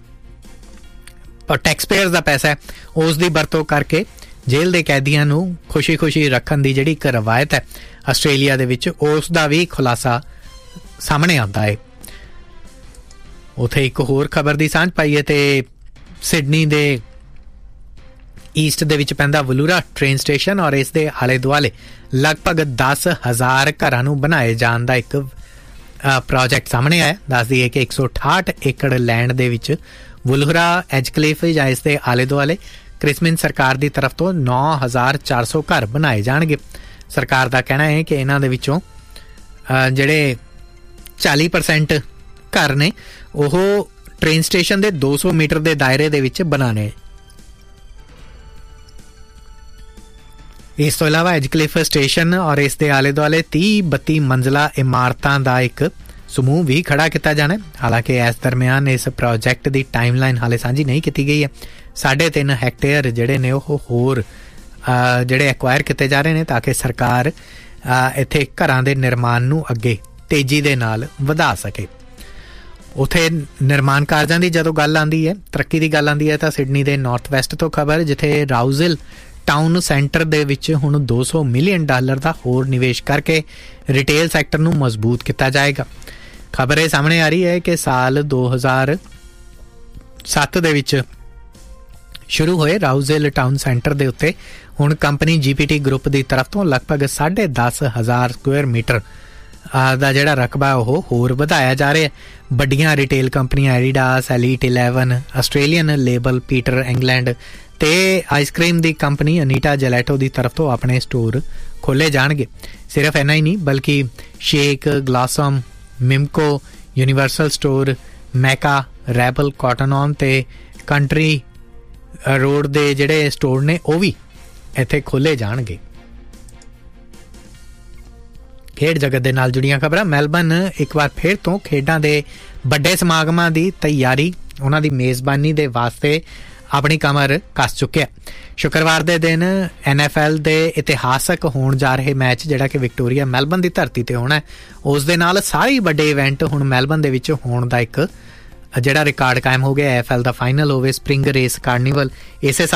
Speaker 1: ਟੈਕਸ ਪੇਅਰਸ ਦਾ ਪੈਸਾ ਹੈ ਉਸ ਦੀ ਵਰਤੋਂ ਕਰਕੇ ਜੇਲ੍ਹ ਦੇ ਕੈਦੀਆਂ ਨੂੰ ਖੁਸ਼ੀ ਖੁਸ਼ੀ ਰੱਖਣ ਦੀ ਜਿਹੜੀ ਇੱਕ ਰਵਾਇਤ ਹੈ ਆਸਟ੍ਰੇਲੀਆ ਦੇ ਵਿੱਚ, ਉਸ ਦਾ ਵੀ ਖੁਲਾਸਾ ਸਾਹਮਣੇ ਆਉਂਦਾ ਹੈ। ਉੱਥੇ ਇੱਕ ਹੋਰ ਖਬਰ ਦੀ ਸਾਂਝ ਪਾਈਏ ਤੇ ਸਿਡਨੀ ਦੇ ਈਸਟ ਦੇ ਵਿੱਚ ਪੈਂਦਾ ਵਲੂਰਾ ਟ੍ਰੇਨ ਸਟੇਸ਼ਨ ਔਰ ਇਸ ਦੇ ਆਲੇ ਦੁਆਲੇ ਲਗਭਗ ਦਸ ਹਜ਼ਾਰ ਘਰਾਂ ਨੂੰ ਬਣਾਏ ਜਾਣ ਦਾ ਇੱਕ ਪ੍ਰੋਜੈਕਟ ਸਾਹਮਣੇ ਆਇਆ। ਦੱਸ ਦਈਏ ਕਿ ਇੱਕ ਸੌ ਅਠਾਹਠ ਏਕੜ ਲੈਂਡ ਦੇ ਵਿੱਚ ਵੁਲਹਰਾ ਐਜਕਲੇਫ ਜਾਂ ਇਸ ਦੇ ਆਲੇ ਦੁਆਲੇ ਕ੍ਰਿਸਮਿਨ ਸਰਕਾਰ ਦੀ ਤਰਫ ਤੋਂ ਨੌ ਹਜ਼ਾਰ ਚਾਰ ਸੌ ਘਰ ਬਣਾਏ ਜਾਣਗੇ। ਸਰਕਾਰ ਦਾ ਕਹਿਣਾ ਹੈ ਕਿ ਇਹਨਾਂ ਦੇ ਵਿੱਚੋਂ ਜਿਹੜੇ ਚਾਲੀ ਪਰਸੈਂਟ ਘਰ ਨੇ ਉਹ ਟ੍ਰੇਨ ਸਟੇਸ਼ਨ ਦੇ ਦੋ ਸੌ ਮੀਟਰ ਦੇ ਦਾਇਰੇ ਦੇ ਵਿੱਚ ਬਣਾਉਣੇ। ਇਸ ਤੋਂ ਇਲਾਵਾ ਐਜਕਲਿਫ ਸਟੇਸ਼ਨ ਔਰ ਇਸ ਦੇ ਆਲੇ ਦੁਆਲੇ ਤੀਹ ਬੱਤੀ ਮੰਜ਼ਲਾ ਇਮਾਰਤਾਂ ਦਾ ਇੱਕ ਸਮੂਹ ਵੀ ਖੜਾ ਕੀਤਾ ਜਾਣਾ। ਹਾਲਾਂਕਿ ਇਸ ਦਰਮਿਆਨ ਇਸ ਪ੍ਰੋਜੈਕਟ ਦੀ ਟਾਈਮਲਾਈਨ ਹਾਲੇ ਸਾਂਝੀ ਨਹੀਂ ਕੀਤੀ ਗਈ ਹੈ। ਸਾਢੇ ਤਿੰਨ ਹੈਕਟੇਅਰ ਜਿਹੜੇ ਨੇ ਉਹ ਹੋਰ ਜਿਹੜੇ ਐਕਵਾਇਰ ਕੀਤੇ ਜਾ ਰਹੇ ਨੇ ਤਾਂ ਕਿ ਸਰਕਾਰ ਇੱਥੇ ਘਰਾਂ ਦੇ ਨਿਰਮਾਣ ਨੂੰ ਅੱਗੇ ਤੇਜ਼ੀ ਦੇ ਨਾਲ ਵਧਾ ਸਕੇ। ਉੱਥੇ ਨਿਰਮਾਣ ਕਾਰਜਾਂ ਦੀ ਜਦੋਂ ਗੱਲ ਆਉਂਦੀ ਹੈ, ਤਰੱਕੀ ਦੀ ਗੱਲ ਆਉਂਦੀ ਹੈ, ਤਾਂ ਸਿਡਨੀ ਦੇ ਨਾਰਥ ਵੈਸਟ ਤੋਂ ਖਬਰ, ਜਿੱਥੇ ਰਾਊਜ਼ਿਲ ਟਾਊਨ ਸੈਂਟਰ ਦੇ ਵਿੱਚ ਹੁਣ ਦੋ ਸੌ ਮਿਲੀਅਨ ਡਾਲਰ ਦਾ ਹੋਰ ਨਿਵੇਸ਼ ਕਰਕੇ ਰਿਟੇਲ ਸੈਕਟਰ ਨੂੰ ਮਜ਼ਬੂਤ ਕੀਤਾ ਜਾਏਗਾ। ਖਬਰ ਇਹ ਸਾਹਮਣੇ ਆ ਰਹੀ ਹੈ ਕਿ ਸਾਲ ਦੋ ਹਜ਼ਾਰ ਸੱਤ ਦੇ ਵਿੱਚ ਸ਼ੁਰੂ ਹੋਏ ਰਾਊਜ਼ਿਲ ਟਾਊਨ ਸੈਂਟਰ ਦੇ ਉੱਤੇ ਹੁਣ ਕੰਪਨੀ ਜੀਪੀਟੀ ਗਰੁੱਪ ਦੀ ਤਰਫ ਤੋਂ ਲਗਭਗ ਸਾਢੇ ਦਸ ਹਜ਼ਾਰ ਸਕੁਅਰ ਮੀਟਰ ਦਾ ਜਿਹੜਾ ਰਕਬਾ ਉਹ ਹੋਰ ਵਧਾਇਆ ਜਾ ਰਿਹਾ। ਵੱਡੀਆਂ ਰਿਟੇਲ ਕੰਪਨੀਆਂ Adidas, elite eleven, Australian label Peter England ਤੇ ਆਈਸਕ੍ਰੀਮ ਦੀ ਕੰਪਨੀ ਅਨੀਟਾ ਜੈਲੈਟੋ ਦੀ ਤਰਫ ਤੋਂ ਆਪਣੇ ਸਟੋਰ ਖੋਲ੍ਹੇ ਜਾਣਗੇ। ਸਿਰਫ ਇੰਨਾ ਹੀ ਨਹੀਂ ਬਲਕਿ shake, ਗਲਾਸਮ, ਮਿਮਕੋ, universal store, ਮੈਕਾ, rebel, cotton on ਤੇ ਕੰਟਰੀ ਰੋਡ ਦੇ ਜਿਹੜੇ ਸਟੋਰ ਨੇ ਉਹ ਵੀ ਇੱਥੇ ਖੋਲ੍ਹੇ ਜਾਣਗੇ। ਖੇਡ ਜਗਤ ਦੇ ਨਾਲ ਜੁੜੀਆਂ ਖਬਰਾਂ। ਮੈਲਬਨ ਇੱਕ ਵਾਰ ਫਿਰ ਤੋਂ ਖੇਡਾਂ ਦੇ ਵੱਡੇ ਸਮਾਗਮਾਂ ਦੀ ਤਿਆਰੀ, ਉਹਨਾਂ ਦੀ ਮੇਜ਼ਬਾਨੀ ਦੇ ਵਾਸਤੇ ਆਪਣੀ ਕਮਰ ਕੱਸ ਚੁੱਕਿਆ। ਸ਼ੁੱਕਰਵਾਰ ਦੇ ਦਿਨ ਐਨ ਐਫ ਐਲ ਦੇ ਇਤਿਹਾਸਕ ਹੋਣ ਜਾ ਰਹੇ ਮੈਚ ਜਿਹੜਾ ਕਿ ਵਿਕਟੋਰੀਆ ਮੈਲਬਨ ਦੀ ਧਰਤੀ ਤੇ ਹੋਣਾ, ਉਸ ਦੇ ਨਾਲ ਸਾਰੇ ਵੱਡੇ ਇਵੈਂਟ ਹੁਣ ਮੈਲਬਨ ਦੇ ਵਿੱਚ ਹੋਣ ਦਾ ਇੱਕ ਜਿਹੜਾ ਰਿਕਾਰਡ ਕਾਇਮ ਹੋ ਗਿਆ। ਐਫ ਐਲ ਦਾ ਫਾਈਨਲ ਹੋਵੇ, ਸਪ੍ਰਿੰਗ ਰੇਸ ਕਾਰਨੀਵਲ, ਇਸੇ